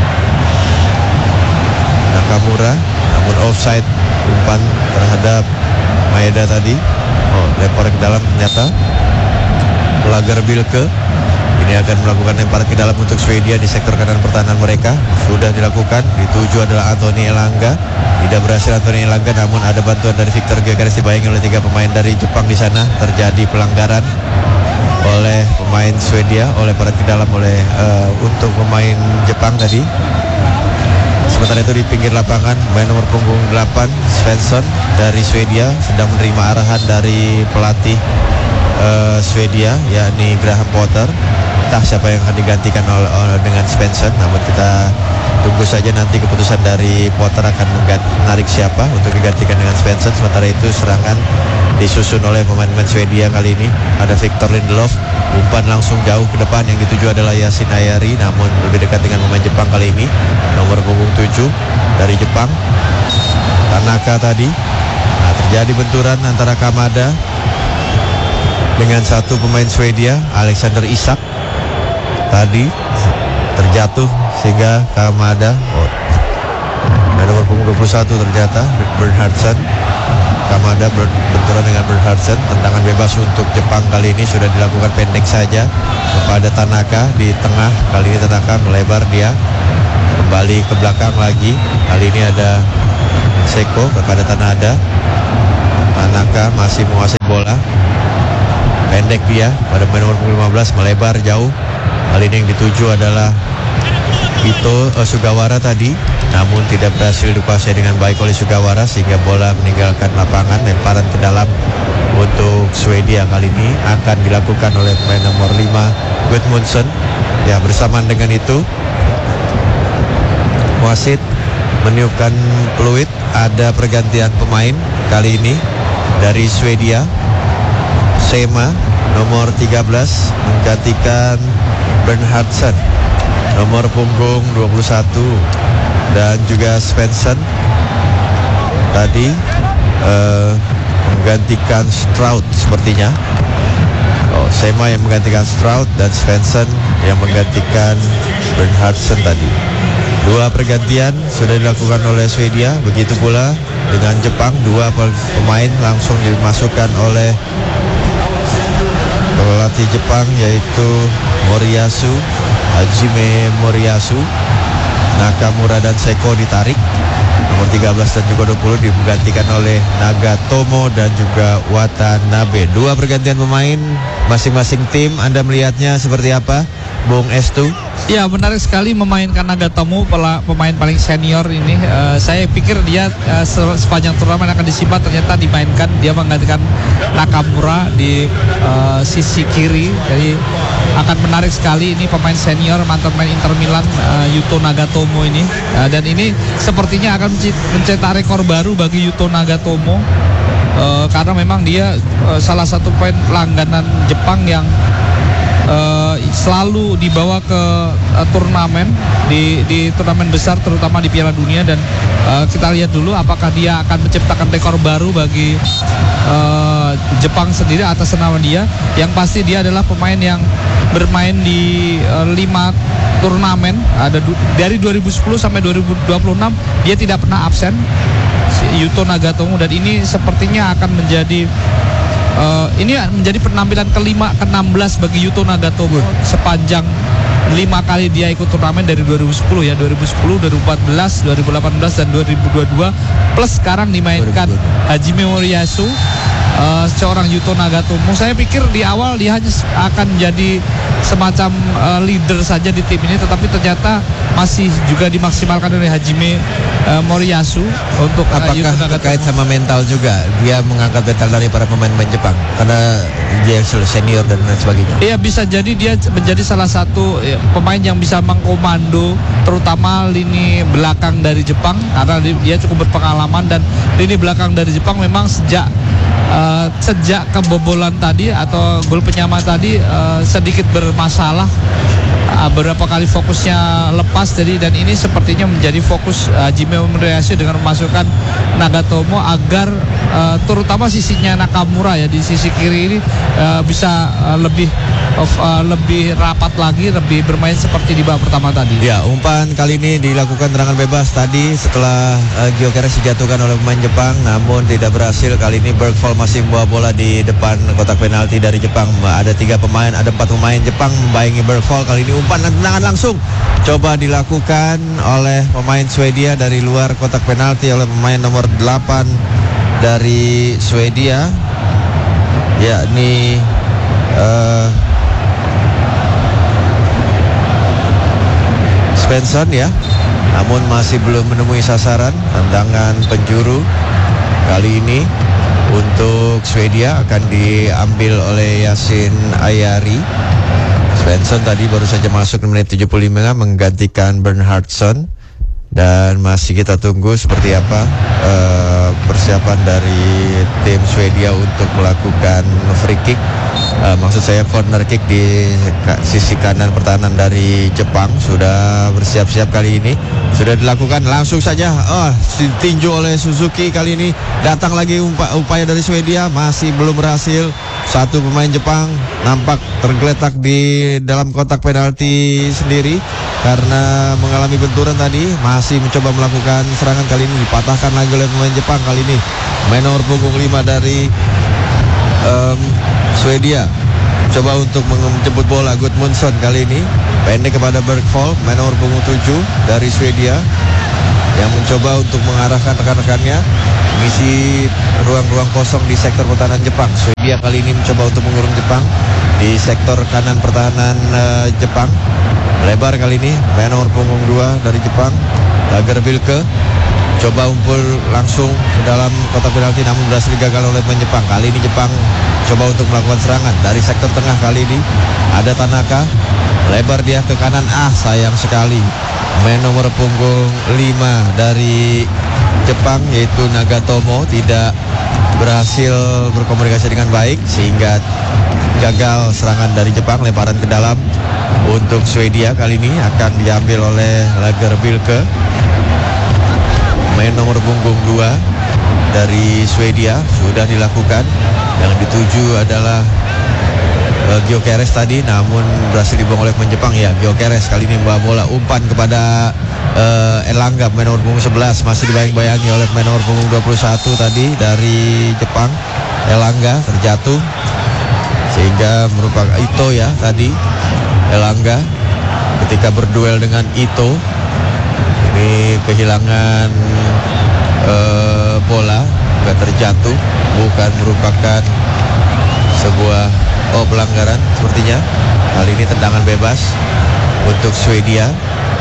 Nakamura, namun offside umpan terhadap Maeda tadi. Oh, lempar ke dalam ternyata Lager Bilke. Ini akan melakukan lemparan ke dalam untuk Swedia di sektor kanan pertahanan mereka. Sudah dilakukan, dituju adalah Anthony Elanga. Tidak berhasil Anthony Elanga, namun ada bantuan dari Victor Gyökeres dibayangi oleh tiga pemain dari Jepang di sana. Terjadi pelanggaran oleh pemain Swedia, oleh para ke dalam oleh uh, untuk pemain Jepang tadi. Sementara itu di pinggir lapangan pemain nomor punggung delapan Svensson dari Swedia sedang menerima arahan dari pelatih uh, Swedia yakni Graham Potter. Entah siapa yang akan digantikan oleh, oleh dengan Svensson, namun kita tunggu saja nanti keputusan dari Potter akan menarik siapa untuk digantikan dengan Svensson. Sementara itu serangan disusun oleh pemain-pemain Swedia kali ini. Ada Victor Lindelof, umpan langsung jauh ke depan, yang dituju adalah Yasin Ayari, namun lebih dekat dengan pemain Jepang kali ini. Nomor punggung tujuh dari Jepang, Tanaka tadi. Nah, terjadi benturan antara Kamada dengan satu pemain Swedia, Alexander Isak. Tadi terjatuh sehingga Kamada, oh, nomor punggung dua puluh satu ternyata Bernhardsson Kamada benturan dengan Bernhardsen. Tendangan bebas untuk Jepang kali ini sudah dilakukan pendek saja kepada Tanaka di tengah. Kali ini Tanaka melebar dia kembali ke belakang lagi. Kali ini ada Seko kepada Tanada. Tanaka masih menguasai bola, pendek dia pada pemain nomor lima belas, melebar jauh. Kali ini yang dituju adalah Ito uh, Sugawara tadi, namun tidak berhasil dikuasai dengan baik oleh Sugawara sehingga bola meninggalkan lapangan. Lemparan ke dalam untuk Swedia kali ini akan dilakukan oleh pemain nomor lima Gudmundsson. Ya, bersamaan dengan itu wasit meniupkan peluit, ada pergantian pemain kali ini dari Swedia. Sema nomor tiga belas menggantikan Bernhardsen, nomor punggung dua puluh satu, dan juga Svensson tadi uh, menggantikan Stroud sepertinya. Oh, Sema yang menggantikan Stroud dan Svensson yang menggantikan Bernhardsen tadi. Dua pergantian sudah dilakukan oleh Swedia, begitu pula dengan Jepang. Dua pemain langsung dimasukkan oleh pelatih Jepang, yaitu Moriyasu, Hajime Moriyasu. Nakamura dan Seko ditarik. Nomor tiga belas dan juga dua puluh digantikan oleh Nagatomo dan juga Watanabe. Dua pergantian pemain masing-masing tim. Anda melihatnya seperti apa, Bung Estu? Ya, menarik sekali memainkan Nagatomo, pemain paling senior ini. Uh, saya pikir dia uh, sepanjang turnamen akan disimpan, ternyata dimainkan. Dia menggantikan Nakamura di uh, sisi kiri. Jadi akan menarik sekali ini pemain senior, mantan pemain Inter Milan, uh, Yuto Nagatomo ini. Uh, dan ini sepertinya akan mencetak rekor baru bagi Yuto Nagatomo. Uh, karena memang dia uh, salah satu pemain langganan Jepang yang Uh, selalu dibawa ke uh, turnamen di, di turnamen besar, terutama di Piala Dunia. Dan uh, kita lihat dulu apakah dia akan menciptakan rekor baru bagi uh, Jepang sendiri atas nama dia. Yang pasti dia adalah pemain yang bermain di uh, lima turnamen, ada du- dari dua ribu sepuluh sampai dua ribu dua puluh enam dia tidak pernah absen, Yuto Nagatomo. Dan ini sepertinya akan menjadi Uh, ini menjadi penampilan kelima ke enam belas bagi Yuto Nagatomo sepanjang lima kali dia ikut turnamen dari dua ribu sepuluh ya, dua ribu sepuluh, dua ribu empat belas, dua ribu delapan belas dan dua ribu dua puluh dua, plus sekarang dimainkan Hajime Moriyasu, uh, seorang Yuto Nagatomo. Saya pikir di awal dia hanya akan jadi semacam uh, leader saja di tim ini, tetapi ternyata masih juga dimaksimalkan oleh Hajime uh, Moriyasu untuk uh, apakah terkait sama mental juga, dia mengangkat mental dari para pemain-pemain Jepang karena dia senior dan lain sebagainya. Iya, bisa jadi dia menjadi salah satu ya, pemain yang bisa mengkomando terutama lini belakang dari Jepang, karena dia cukup berpengalaman. Dan lini belakang dari Jepang memang sejak Uh, sejak kebobolan tadi atau gol penyama tadi uh, sedikit bermasalah, uh, beberapa kali fokusnya lepas. Jadi dan ini sepertinya menjadi fokus uh, Hajime Moriyasu dengan memasukkan Nagatomo agar uh, terutama sisinya Nakamura ya di sisi kiri ini uh, bisa uh, lebih of, uh, lebih rapat lagi, lebih bermain seperti di babak pertama tadi. Ya, umpan kali ini dilakukan tendangan bebas tadi setelah uh, Gyökeres dijatuhkan oleh pemain Jepang, namun tidak berhasil. Kali ini Bergvall masih membawa bola di depan kotak penalti dari Jepang. Ada tiga pemain, ada empat pemain Jepang membayangi Bergvall. Kali ini umpan dan tendangan langsung coba dilakukan oleh pemain Swedia dari luar kotak penalti oleh pemain nomor delapan dari Swedia, yakni uh, Svensson ya. Namun masih belum menemui sasaran. Tendangan penjuru kali ini untuk Swedia akan diambil oleh Yasin Ayari. Svensson tadi baru saja masuk di menit tujuh puluh lima menggantikan Bernhardsen. Dan masih kita tunggu seperti apa uh, persiapan dari tim Swedia untuk melakukan free kick, uh, maksud saya corner kick di ka- sisi kanan pertahanan dari Jepang. Sudah bersiap-siap kali ini, sudah dilakukan langsung saja. Oh, ditinju oleh Suzuki. Kali ini datang lagi umpa- upaya dari Swedia, masih belum berhasil. Satu pemain Jepang nampak tergeletak di dalam kotak penalti sendiri karena mengalami benturan tadi. Masih mencoba melakukan serangan, kali ini dipatahkan lagi oleh pemain Jepang. Jepang kali ini. Main nomor punggung lima dari um, Swedia coba untuk menjemput bola. Gudmundsson kali ini pendek kepada Bergvall, main nomor punggung tujuh dari Swedia yang mencoba untuk mengarahkan rekan-rekannya mengisi ruang-ruang kosong di sektor pertahanan Jepang. Swedia kali ini mencoba untuk mengurung Jepang di sektor kanan pertahanan uh, Jepang. Lebar kali ini main nomor punggung dua dari Jepang, Lagerbielke coba umpul langsung ke dalam kotak penalti namun berhasil gagal oleh pemain Jepang. Kali ini Jepang coba untuk melakukan serangan dari sektor tengah. Kali ini ada Tanaka, lebar dia ke kanan, ah sayang sekali main nomor punggung lima dari Jepang yaitu Nagatomo tidak berhasil berkomunikasi dengan baik sehingga gagal serangan dari Jepang. Lemparan ke dalam untuk Swedia kali ini akan diambil oleh Lagerbielke, main nomor punggung dua dari Swedia sudah dilakukan. Yang dituju adalah uh, Gyökeres tadi namun berhasil dibuang oleh pemain Jepang. Ya, Gyökeres kali ini membawa bola umpan kepada uh, Elanga, pemain nomor punggung sebelas, masih dibayang-bayangi oleh pemain nomor punggung dua puluh satu tadi dari Jepang. Elanga terjatuh sehingga merupakan Ito ya tadi. Elanga ketika berduel dengan Ito ini kehilangan uh, bola, juga terjatuh, bukan merupakan sebuah oh pelanggaran sepertinya. Kali ini tendangan bebas untuk Swedia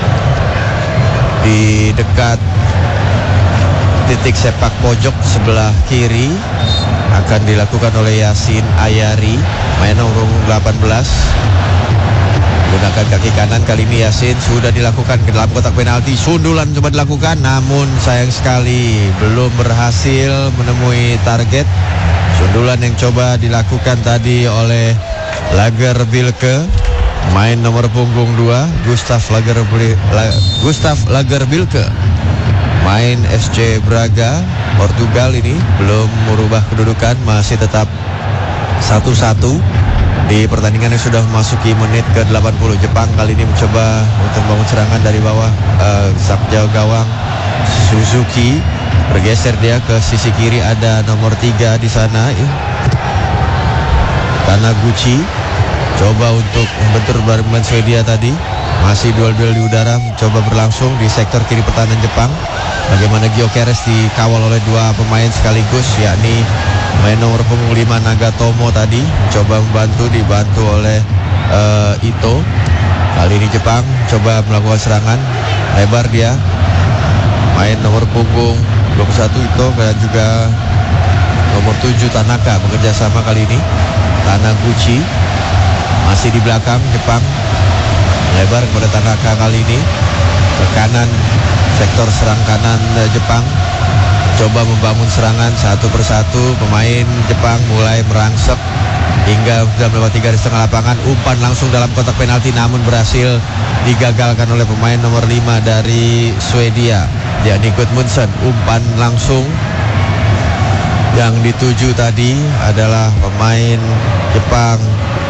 di dekat titik sepak pojok sebelah kiri akan dilakukan oleh Yasin Ayari, main nomor delapan belas. Gunakan kaki kanan kali ini Yasin sudah dilakukan ke dalam kotak penalti. Sundulan coba dilakukan namun sayang sekali belum berhasil menemui target. Sundulan yang coba dilakukan tadi oleh Lagerbielke, main nomor punggung dua Gustav Lagerbielke, Gustav Lagerbielke, main F C Braga Portugal ini belum merubah kedudukan, masih tetap satu satu. Di pertandingan yang sudah memasuki menit ke delapan puluh, Jepang kali ini mencoba untuk membangun serangan dari bawah. uh, Sakjao gawang Suzuki bergeser dia ke sisi kiri, ada nomor tiga di sana ya. Tanaguchi coba untuk membentur pemain Swedia tadi. Masih duel-duel di udara mencoba berlangsung di sektor kiri pertahanan Jepang. Bagaimana Gyökeres dikawal oleh dua pemain sekaligus, yakni main nomor punggung lima Nagatomo tadi coba membantu, dibantu oleh uh, Ito. Kali ini Jepang coba melakukan serangan, lebar dia, main nomor punggung dua puluh satu Ito dan juga nomor tujuh Tanaka bekerja sama kali ini. Tanaguchi masih di belakang Jepang, lebar kepada Tanaka kali ini ke kanan sektor serang kanan Jepang. Coba membangun serangan satu persatu. Pemain Jepang mulai merangsek hingga sudah melewati garis tengah lapangan. Umpan langsung dalam kotak penalti namun berhasil digagalkan oleh pemain nomor lima dari Swedia, yakni Gudmundsson. Umpan langsung yang dituju tadi adalah pemain Jepang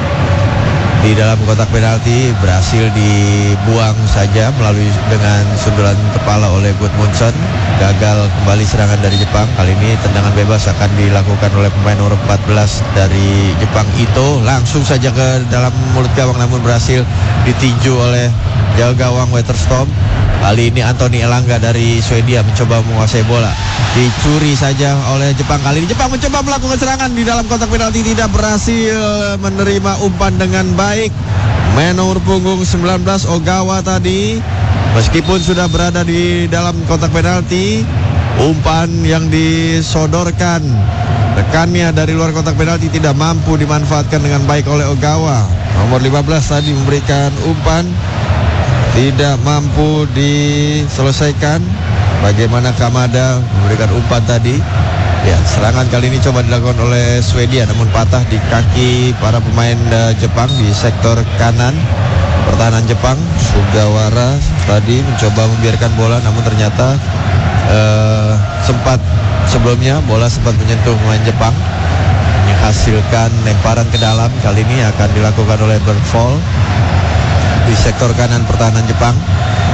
di dalam kotak penalti, berhasil dibuang saja melalui dengan sundulan kepala oleh Gudmundsson. Gagal kembali serangan dari Jepang. Kali ini tendangan bebas akan dilakukan oleh pemain nomor empat belas dari Jepang, Ito. Langsung saja ke dalam mulut gawang namun berhasil ditinju oleh jauh gawang Weterstorm. Kali ini Anthony Elanga dari Swedia mencoba menguasai bola. Dicuri saja oleh Jepang. Kali ini Jepang mencoba melakukan serangan di dalam kotak penalti, tidak berhasil menerima umpan dengan baik. Main nomor punggung sembilan belas Ogawa tadi, meskipun sudah berada di dalam kotak penalti, umpan yang disodorkan rekannya dari luar kotak penalti tidak mampu dimanfaatkan dengan baik oleh Ogawa. Nomor lima belas tadi memberikan umpan, tidak mampu diselesaikan. Bagaimana Kamada memberikan umpan tadi. Ya, serangan kali ini coba dilakukan oleh Swedia namun patah di kaki para pemain uh, Jepang di sektor kanan pertahanan Jepang. Sugawara tadi mencoba membiarkan bola namun ternyata uh, sempat sebelumnya bola sempat menyentuh pemain Jepang, menghasilkan lemparan ke dalam. Kali ini akan dilakukan oleh Bergvall di sektor kanan pertahanan Jepang.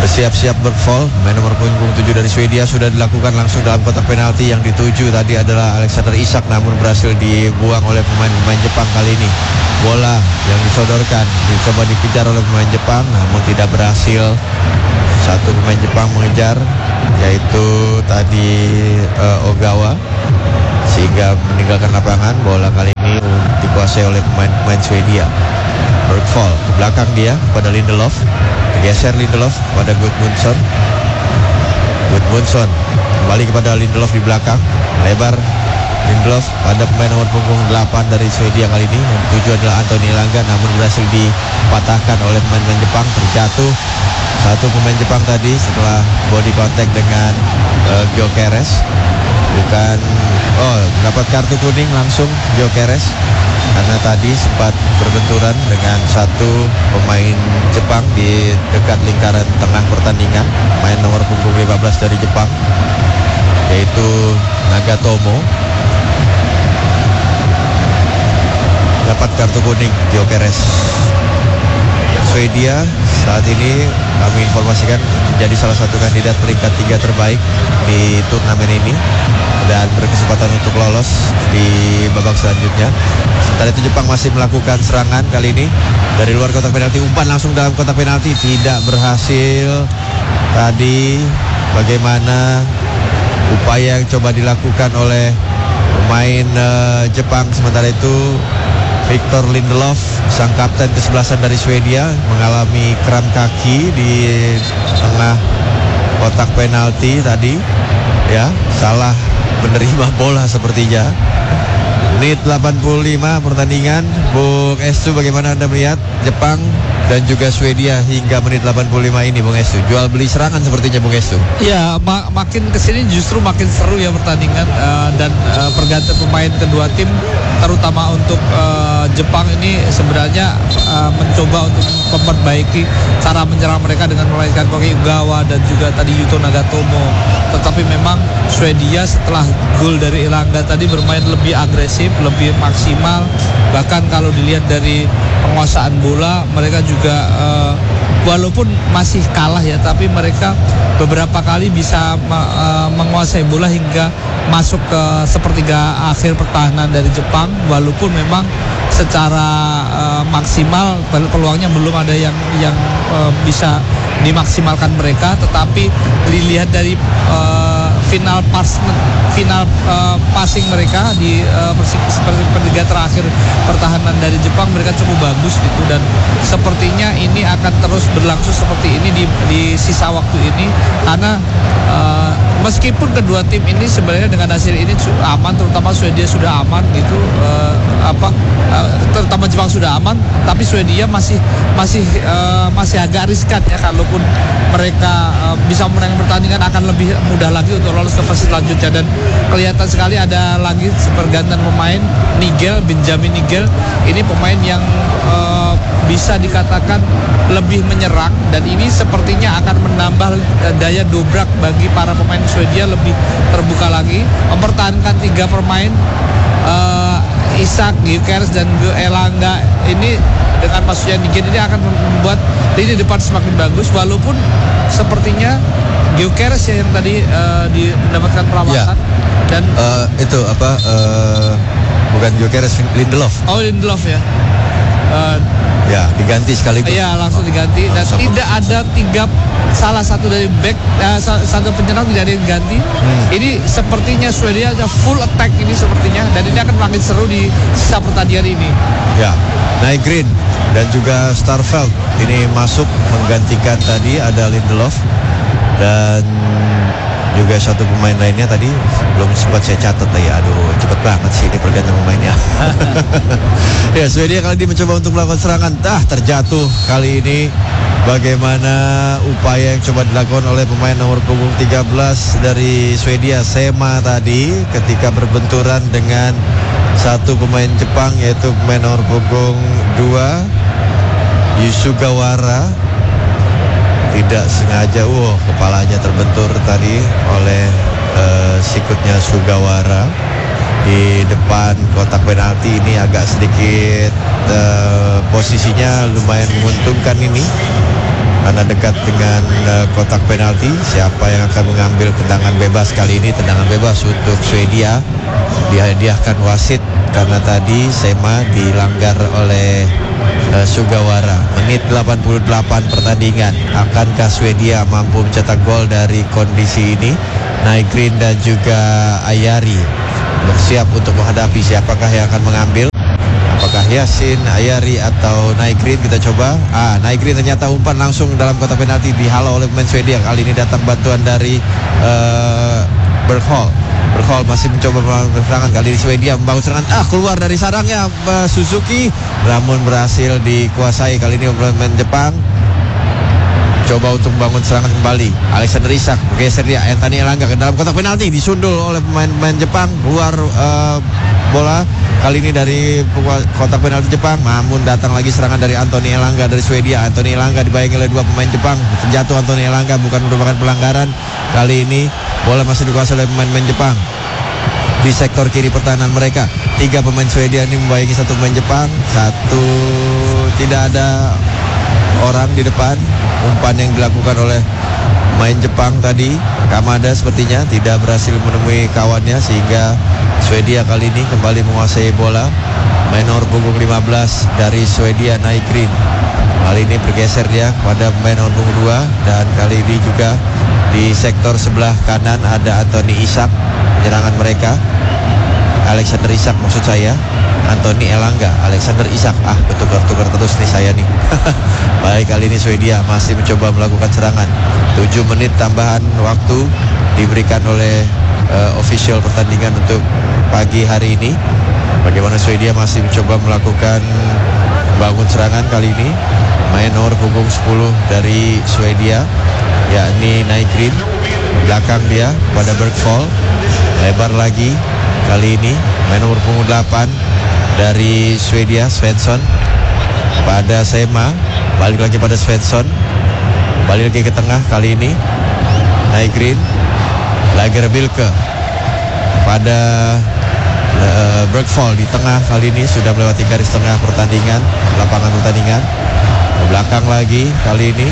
bersiap-siap berfoul. Main nomor punggung tujuh dari Swedia sudah dilakukan langsung dalam kotak penalti. Yang dituju tadi adalah Alexander Isak, namun berhasil dibuang oleh pemain-pemain Jepang kali ini. Bola yang disodorkan dicoba dikejar oleh pemain Jepang, namun tidak berhasil. Satu pemain Jepang mengejar, yaitu tadi uh, Ogawa, sehingga meninggalkan lapangan. Bola kali ini dikuasai oleh pemain-pemain Swedia. Berfoul ke belakang dia pada Lindelof, geser Lindelof pada Gudmundsson. Gudmundsson kembali kepada Lindelof di belakang, lebar Lindelof pada pemain nomor punggung delapan dari Swedia kali ini. Yang tujuh adalah Anthony Elanga, namun berhasil dipatahkan oleh pemain-pemain Jepang. Terjatuh satu pemain Jepang tadi setelah body contact dengan uh, Gyökeres. Bukan, oh dapat kartu kuning langsung Gyökeres karena tadi sempat berbenturan dengan satu pemain Jepang di dekat lingkaran tengah pertandingan. Pemain nomor punggung lima belas dari Jepang, yaitu Nagatomo, dapat kartu kuning Gyökeres. Swedia saat ini kami informasikan menjadi salah satu kandidat peringkat tiga terbaik di turnamen ini dan berkesempatan untuk lolos di babak selanjutnya. Sementara itu Jepang masih melakukan serangan kali ini dari luar kotak penalti. Umpan langsung dalam kotak penalti tidak berhasil. Tadi bagaimana upaya yang coba dilakukan oleh pemain uh, Jepang. Sementara itu Victor Lindelof, sang kapten kesebelasan dari Swedia, mengalami kram kaki di tengah kotak penalti tadi. Ya, salah menerima bola sepertinya. Menit delapan puluh lima pertandingan. Bung Estu, bagaimana Anda melihat Jepang dan juga Swedia hingga menit delapan puluh lima ini, Bung Estu? Jual beli serangan sepertinya, Bung Estu. Ya, mak- makin kesini justru makin seru ya pertandingan, uh, dan uh, pergantian pemain kedua tim, terutama untuk uh, Jepang ini sebenarnya uh, mencoba untuk memperbaiki cara menyerang mereka dengan memainkan Koki Ogawa dan juga tadi Yuto Nagatomo. Tetapi memang Swedia setelah gol dari Elanga tadi bermain lebih agresif, lebih maksimal. Bahkan kalau dilihat dari penguasaan bola, mereka juga uh, walaupun masih kalah ya, tapi mereka beberapa kali bisa uh, menguasai bola hingga masuk ke sepertiga akhir pertahanan dari Jepang. Walaupun memang secara uh, maksimal peluangnya belum ada yang yang uh, bisa dimaksimalkan mereka, tetapi dilihat dari uh, final pass final uh, passing mereka di uh, pertiga terakhir pertahanan dari Jepang, mereka cukup bagus gitu, dan sepertinya ini akan terus berlangsung seperti ini di, di sisa waktu ini karena uh, meskipun kedua tim ini sebenarnya dengan hasil ini aman, terutama Swedia sudah aman gitu, uh, apa uh, terutama Jepang sudah aman, tapi Swedia masih masih uh, masih agak riskan ya. Kalaupun mereka uh, bisa memenangkan pertandingan akan lebih mudah lagi untuk lolos ke fase selanjutnya. Dan kelihatan sekali ada lagi pergantian pemain, Nigel, Benjamin Nigel. Ini pemain yang uh, bisa dikatakan lebih menyerang, dan ini sepertinya akan menambah daya dobrak bagi para pemain Swedia, lebih terbuka lagi mempertahankan tiga pemain uh, Isak, Gyökeres dan Elanga ini. Dengan masuknya Nigel ini akan membuat lini depan semakin bagus, walaupun sepertinya Gyökeres ya yang tadi uh, di, mendapatkan perawatan. Ya. Dan uh, itu apa uh, bukan Gyökeres, Lindelof. Oh, Lindelof ya. Uh, ya, diganti sekaligus. Iya, langsung diganti, dan Sama. tidak ada tiga, salah satu dari back, uh, satu penyerang tidak ada yang ganti. Hmm. Ini sepertinya Swedia ada full attack ini sepertinya, dan ini akan makin seru di sisa pertandingan ini. Ya, Nygren dan juga Starfelt ini masuk menggantikan tadi ada Lindelof dan juga satu pemain lainnya tadi belum sempat saya catat ya. Aduh, cepet banget sih ini pergantian pemainnya. Ya, Swedia kali ini mencoba untuk melakukan serangan, dah terjatuh kali ini. Bagaimana upaya yang coba dilakukan oleh pemain nomor punggung tiga belas dari Swedia, Sema tadi, ketika berbenturan dengan satu pemain Jepang, yaitu pemain nomor punggung dua Yusugawara. Tidak sengaja, wow, kepalanya terbentur tadi oleh uh, sikutnya Sugawara di depan kotak penalti. Ini agak sedikit uh, posisinya lumayan menguntungkan ini karena dekat dengan uh, kotak penalti. Siapa yang akan mengambil tendangan bebas kali ini? Tendangan bebas untuk Swedia dihadiahkan wasit karena tadi Sema dilanggar oleh uh, Sugawara. Menit delapan puluh delapan pertandingan. Akankah Swedia mampu mencetak gol dari kondisi ini? Nygren dan juga Ayari bersiap untuk menghadapi. Siapakah yang akan mengambil? Apakah Yasin, Ayari atau Nygren? Kita coba. Ah, Nygren ternyata umpan langsung dalam kotak penalti, dihalau oleh pemain Swedia. Kali ini datang bantuan dari uh, Berghol. Berghol masih mencoba membangun serangan. Kali ini Swedia membangun serangan. Ah, keluar dari sarangnya uh, Suzuki. Namun berhasil dikuasai kali ini oleh pemain Jepang. Coba untuk membangun serangan kembali. Alexander Isak bergeser dia. Anthony Elanga ke dalam kotak penalti, disundul oleh pemain-pemain Jepang. Keluar uh, bola. Kali ini dari kotak penalti Jepang. Namun datang lagi serangan dari Anthony Elanga dari Swedia. Anthony Elanga dibayangi oleh dua pemain Jepang. Terjatuh Anthony Elanga, bukan merupakan pelanggaran. Kali ini bola masih dikuasai oleh pemain-pemain Jepang. Di sektor kiri pertahanan mereka, tiga pemain Swedia ini membayangi satu pemain Jepang. Satu tidak ada orang di depan. Umpan yang dilakukan oleh main Jepang tadi, Kamada sepertinya tidak berhasil menemui kawannya, sehingga Swedia kali ini kembali menguasai bola. Main nomor punggung lima belas dari Swedia, Nygren. Kali ini bergeser dia pada pemain nomor punggung dua, dan kali ini juga di sektor sebelah kanan ada Anthony Isak. Penyerangan mereka, Alexander Isak maksud saya, Anthony Elanga, Alexander Isak. Ah, bertukar-tukar terus nih saya nih. Baik, kali ini Swedia masih mencoba melakukan serangan. tujuh menit tambahan waktu diberikan oleh uh, official pertandingan untuk pagi hari ini. Bagaimana Swedia masih mencoba melakukan bangun serangan kali ini. Main nomor punggung sepuluh dari Swedia, yakni Nygren. Belakang dia pada Bergvall. Lebar lagi kali ini. Main nomor punggung delapan dari Swedia, Svensson. Pada Sema, balik lagi pada Svensson. Balik lagi ke tengah kali ini Nygren. Lagerbilke pada uh, Bergvall di tengah kali ini sudah melewati garis tengah pertandingan, lapangan pertandingan. Ke belakang lagi kali ini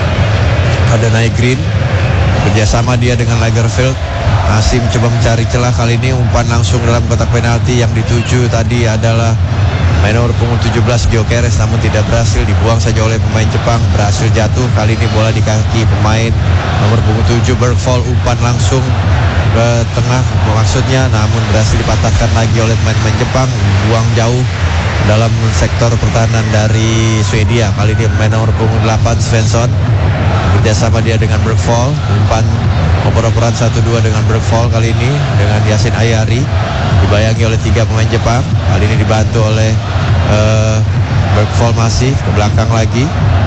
ada Nygren. Kerjasama dia dengan Lagerfeld, masih mencoba mencari celah. Kali ini umpan langsung dalam kotak penalti. Yang dituju tadi adalah main nomor punggung tujuh belas Gyökeres, namun tidak berhasil, dibuang saja oleh pemain Jepang. Berhasil jatuh kali ini bola di kaki pemain nomor punggung tujuh Bergvall. Umpan langsung ke tengah maksudnya, namun berhasil dipatahkan lagi oleh pemain-pemain Jepang. Buang jauh dalam sektor pertahanan dari Swedia. Kali ini pemain nomor punggung delapan Svensson, kerjasama dia dengan Bergvall. Umpan oper-operan satu dua dengan Bergvall kali ini dengan Yasin Ayari, dibayangi oleh tiga pemain Jepang. Kali ini dibantu oleh uh, Bergvall masih ke belakang lagi.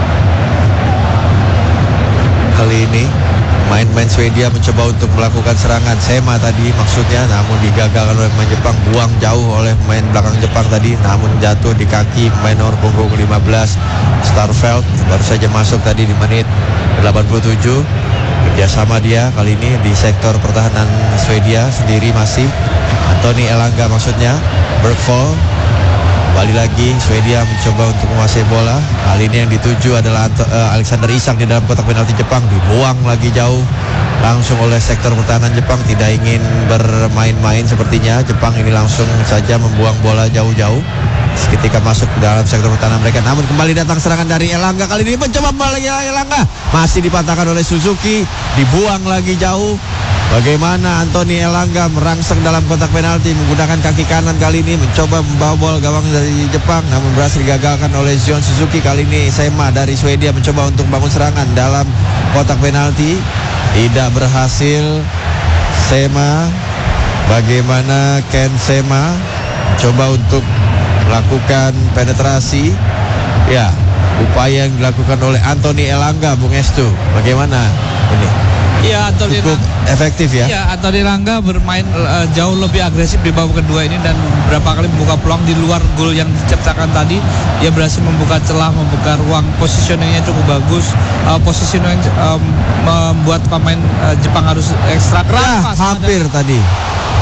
Kali ini main-main Swedia mencoba untuk melakukan serangan. Sema tadi maksudnya, namun digagalkan oleh pemain Jepang. Buang jauh oleh pemain belakang Jepang tadi, namun jatuh di kaki pemain nomor punggung lima belas Starfelt. Baru saja masuk tadi di menit delapan puluh tujuh. Kerjasama dia kali ini di sektor pertahanan Swedia sendiri masih Anthony Elanga maksudnya. Bergvall. Kembali lagi Swedia mencoba untuk menguasai bola. Kali ini yang dituju adalah uh, Alexander Isak di dalam kotak penalti Jepang. Dibuang lagi jauh langsung oleh sektor pertahanan Jepang. Tidak ingin bermain-main sepertinya. Jepang ini langsung saja membuang bola jauh-jauh ketika masuk ke dalam sektor pertahanan mereka. Namun kembali datang serangan dari Elanga. Kali ini mencoba kembali Elanga, masih dipatahkan oleh Suzuki. Dibuang lagi jauh. Bagaimana Anthony Elanga merangsek dalam kotak penalti menggunakan kaki kanan kali ini, mencoba membawa bola gawang dari Jepang, namun berhasil digagalkan oleh Zion Suzuki. Kali ini Sema dari Swedia mencoba untuk membangun serangan dalam kotak penalti, tidak berhasil. Sema, bagaimana Ken Sema mencoba untuk melakukan penetrasi. Ya, upaya yang dilakukan oleh Anthony Elanga, Bung Estu, bagaimana ini? Iya, Anthony cukup Elanga efektif ya. Iya, Anthony Elanga bermain uh, jauh lebih agresif di babak kedua ini dan beberapa kali membuka peluang di luar gol yang diciptakan tadi. Dia berhasil membuka celah, membuka ruang, positioningnya cukup bagus. Uh, positioning um, membuat pemain uh, Jepang harus ekstra keras. Ya, hampir tadi.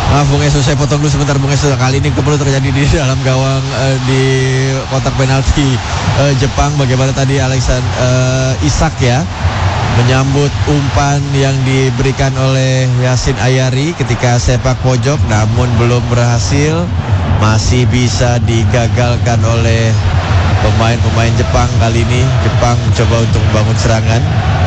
Maaf Bung Esu, saya potong dulu sebentar Bung Esu. Kali ini kembali terjadi di dalam gawang uh, di kotak penalti uh, Jepang. Bagaimana tadi Alexander uh, Isak ya menyambut umpan yang diberikan oleh Yasin Ayari ketika sepak pojok, namun belum berhasil. Masih bisa digagalkan oleh pemain-pemain Jepang kali ini. Jepang mencoba untuk membangun serangan,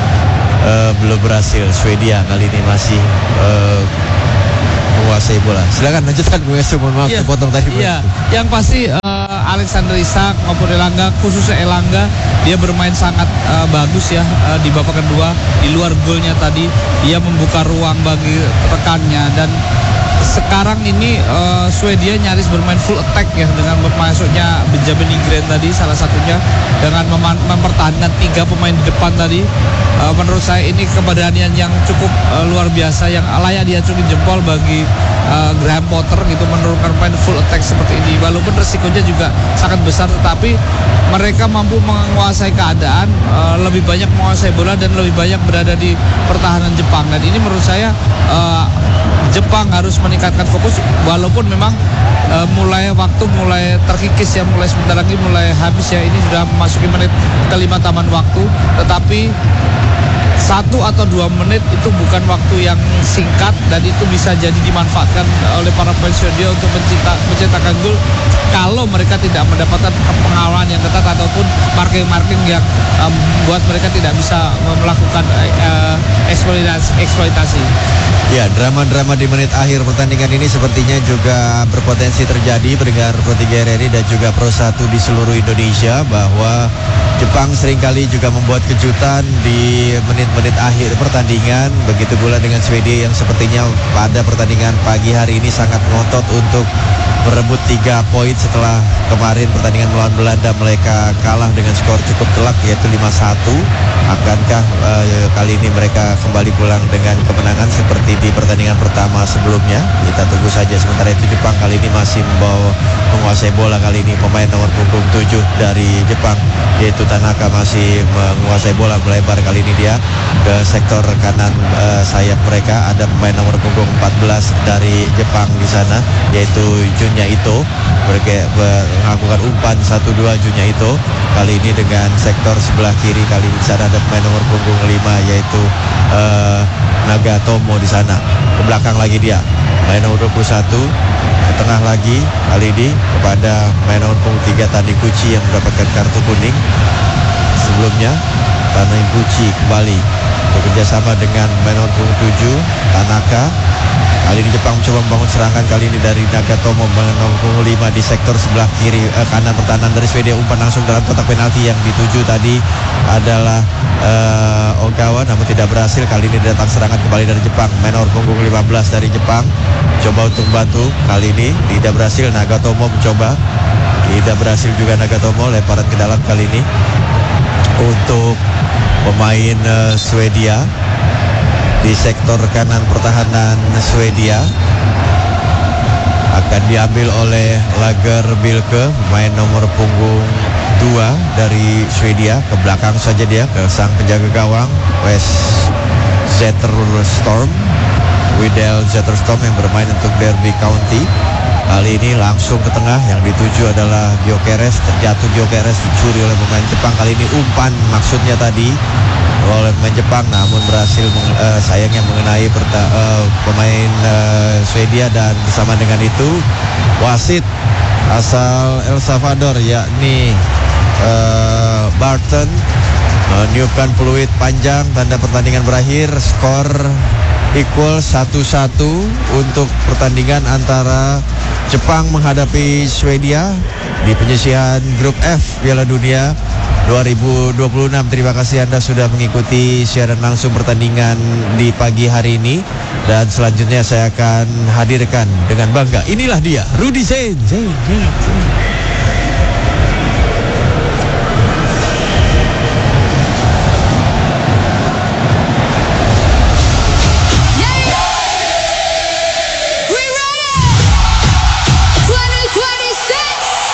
uh, belum berhasil. Swedia kali ini masih uh, menguasai bola. Silakan lanjutkan Bu Esu, mohon maaf Iya, sepotong tadi. Iya, yang pasti uh, Alexander Isak maupun Elanga, khususnya Elanga, dia bermain sangat uh, bagus ya uh, di babak kedua. Di luar golnya tadi, dia membuka ruang bagi rekannya, dan sekarang ini uh, Swedia nyaris bermain full attack ya dengan masuknya Benjamin Nygren tadi salah satunya, dengan mem- mempertahankan tiga pemain di depan tadi. Uh, menurut saya ini keberanian yang cukup uh, luar biasa yang layak diacungi jempol bagi uh, Graham Potter gitu, menurunkan pemain full attack seperti ini. Walaupun resikonya juga sangat besar, tetapi mereka mampu menguasai keadaan, uh, lebih banyak menguasai bola dan lebih banyak berada di pertahanan Jepang. Dan ini menurut saya uh, Jepang harus meningkatkan fokus, walaupun memang uh, mulai waktu mulai terkikis ya, mulai sebentar lagi mulai habis ya, ini sudah memasuki menit kelima taman waktu, tetapi satu atau dua menit itu bukan waktu yang singkat, dan itu bisa jadi dimanfaatkan oleh para pemain Swedia untuk mencipta, menciptakan gol kalau mereka tidak mendapatkan pengawalan yang ketat ataupun marking-marking yang um, membuat mereka tidak bisa melakukan uh, eksploitasi, eksploitasi. Ya, drama-drama di menit akhir pertandingan ini sepertinya juga berpotensi terjadi pendengar Pro tiga R R I dan juga Pro satu di seluruh Indonesia, bahwa Jepang seringkali juga membuat kejutan di menit-menit akhir pertandingan. Begitu pula dengan Swedia yang sepertinya pada pertandingan pagi hari ini sangat ngotot untuk merebut tiga poin setelah kemarin pertandingan melawan Belanda mereka kalah dengan skor cukup telak yaitu lima satu. Akankah uh, kali ini mereka kembali pulang dengan kemenangan seperti di pertandingan pertama sebelumnya? Kita tunggu saja. Sementara itu Jepang kali ini masih membawa menguasai bola. Kali ini pemain nomor punggung tujuh dari Jepang yaitu Tanaka masih menguasai bola, melebar kali ini dia ke sektor kanan uh, sayap mereka. Ada pemain nomor punggung empat belas dari Jepang di sana yaitu Junya Ito, mereka melakukan umpan satu dua. Junya Ito kali ini dengan sektor sebelah kiri. Kali ini di sana ada pemain nomor punggung lima yaitu uh, Nagatomo di sana. Ke belakang lagi dia pemain nomor dua puluh satu, ke tengah lagi kali ini kepada pemain nomor punggung tiga Taniguchi yang mendapatkan kartu kuning. Sebelumnya Taniguchi kembali bekerjasama dengan pemain nomor punggung tujuh Tanaka. Kali ini Jepang mencoba membangun serangan, kali ini dari Nagatomo nomor punggung lima di sektor sebelah kiri eh, kanan pertahanan dari Swedia. Umpan langsung dalam kotak penalti yang dituju tadi adalah uh, Ogawa, namun tidak berhasil. Kali ini datang serangan kembali dari Jepang. Menor punggung lima belas dari Jepang coba untuk bantu, kali ini tidak berhasil. Nagatomo mencoba, tidak berhasil juga Nagatomo. Lemparan ke dalam kali ini untuk pemain uh, Swedia di sektor kanan pertahanan Swedia. Akan diambil oleh Lager Bilke, pemain nomor punggung dua dari Swedia. Ke belakang saja dia ke sang penjaga gawang West Zetterstorm, Widel Zetterstorm yang bermain untuk Derby County. Kali ini langsung ke tengah, yang dituju adalah Gyökeres. Terjatuh Gyökeres, dicuri oleh pemain Jepang. Kali ini umpan maksudnya tadi oleh pemain Jepang, namun berhasil meng, uh, sayangnya mengenai perta, uh, pemain uh, Swedia. Dan bersama dengan itu wasit asal El Salvador yakni uh, Barton meniupkan peluit panjang, tanda pertandingan berakhir. Skor equal satu satu untuk pertandingan antara Jepang menghadapi Swedia di penyisihan grup F Piala Dunia dua ribu dua puluh enam. Terima kasih Anda sudah mengikuti siaran langsung pertandingan di pagi hari ini, dan selanjutnya saya akan hadirkan dengan bangga. Inilah dia Rudy Zain. Zain, Zain, Zain.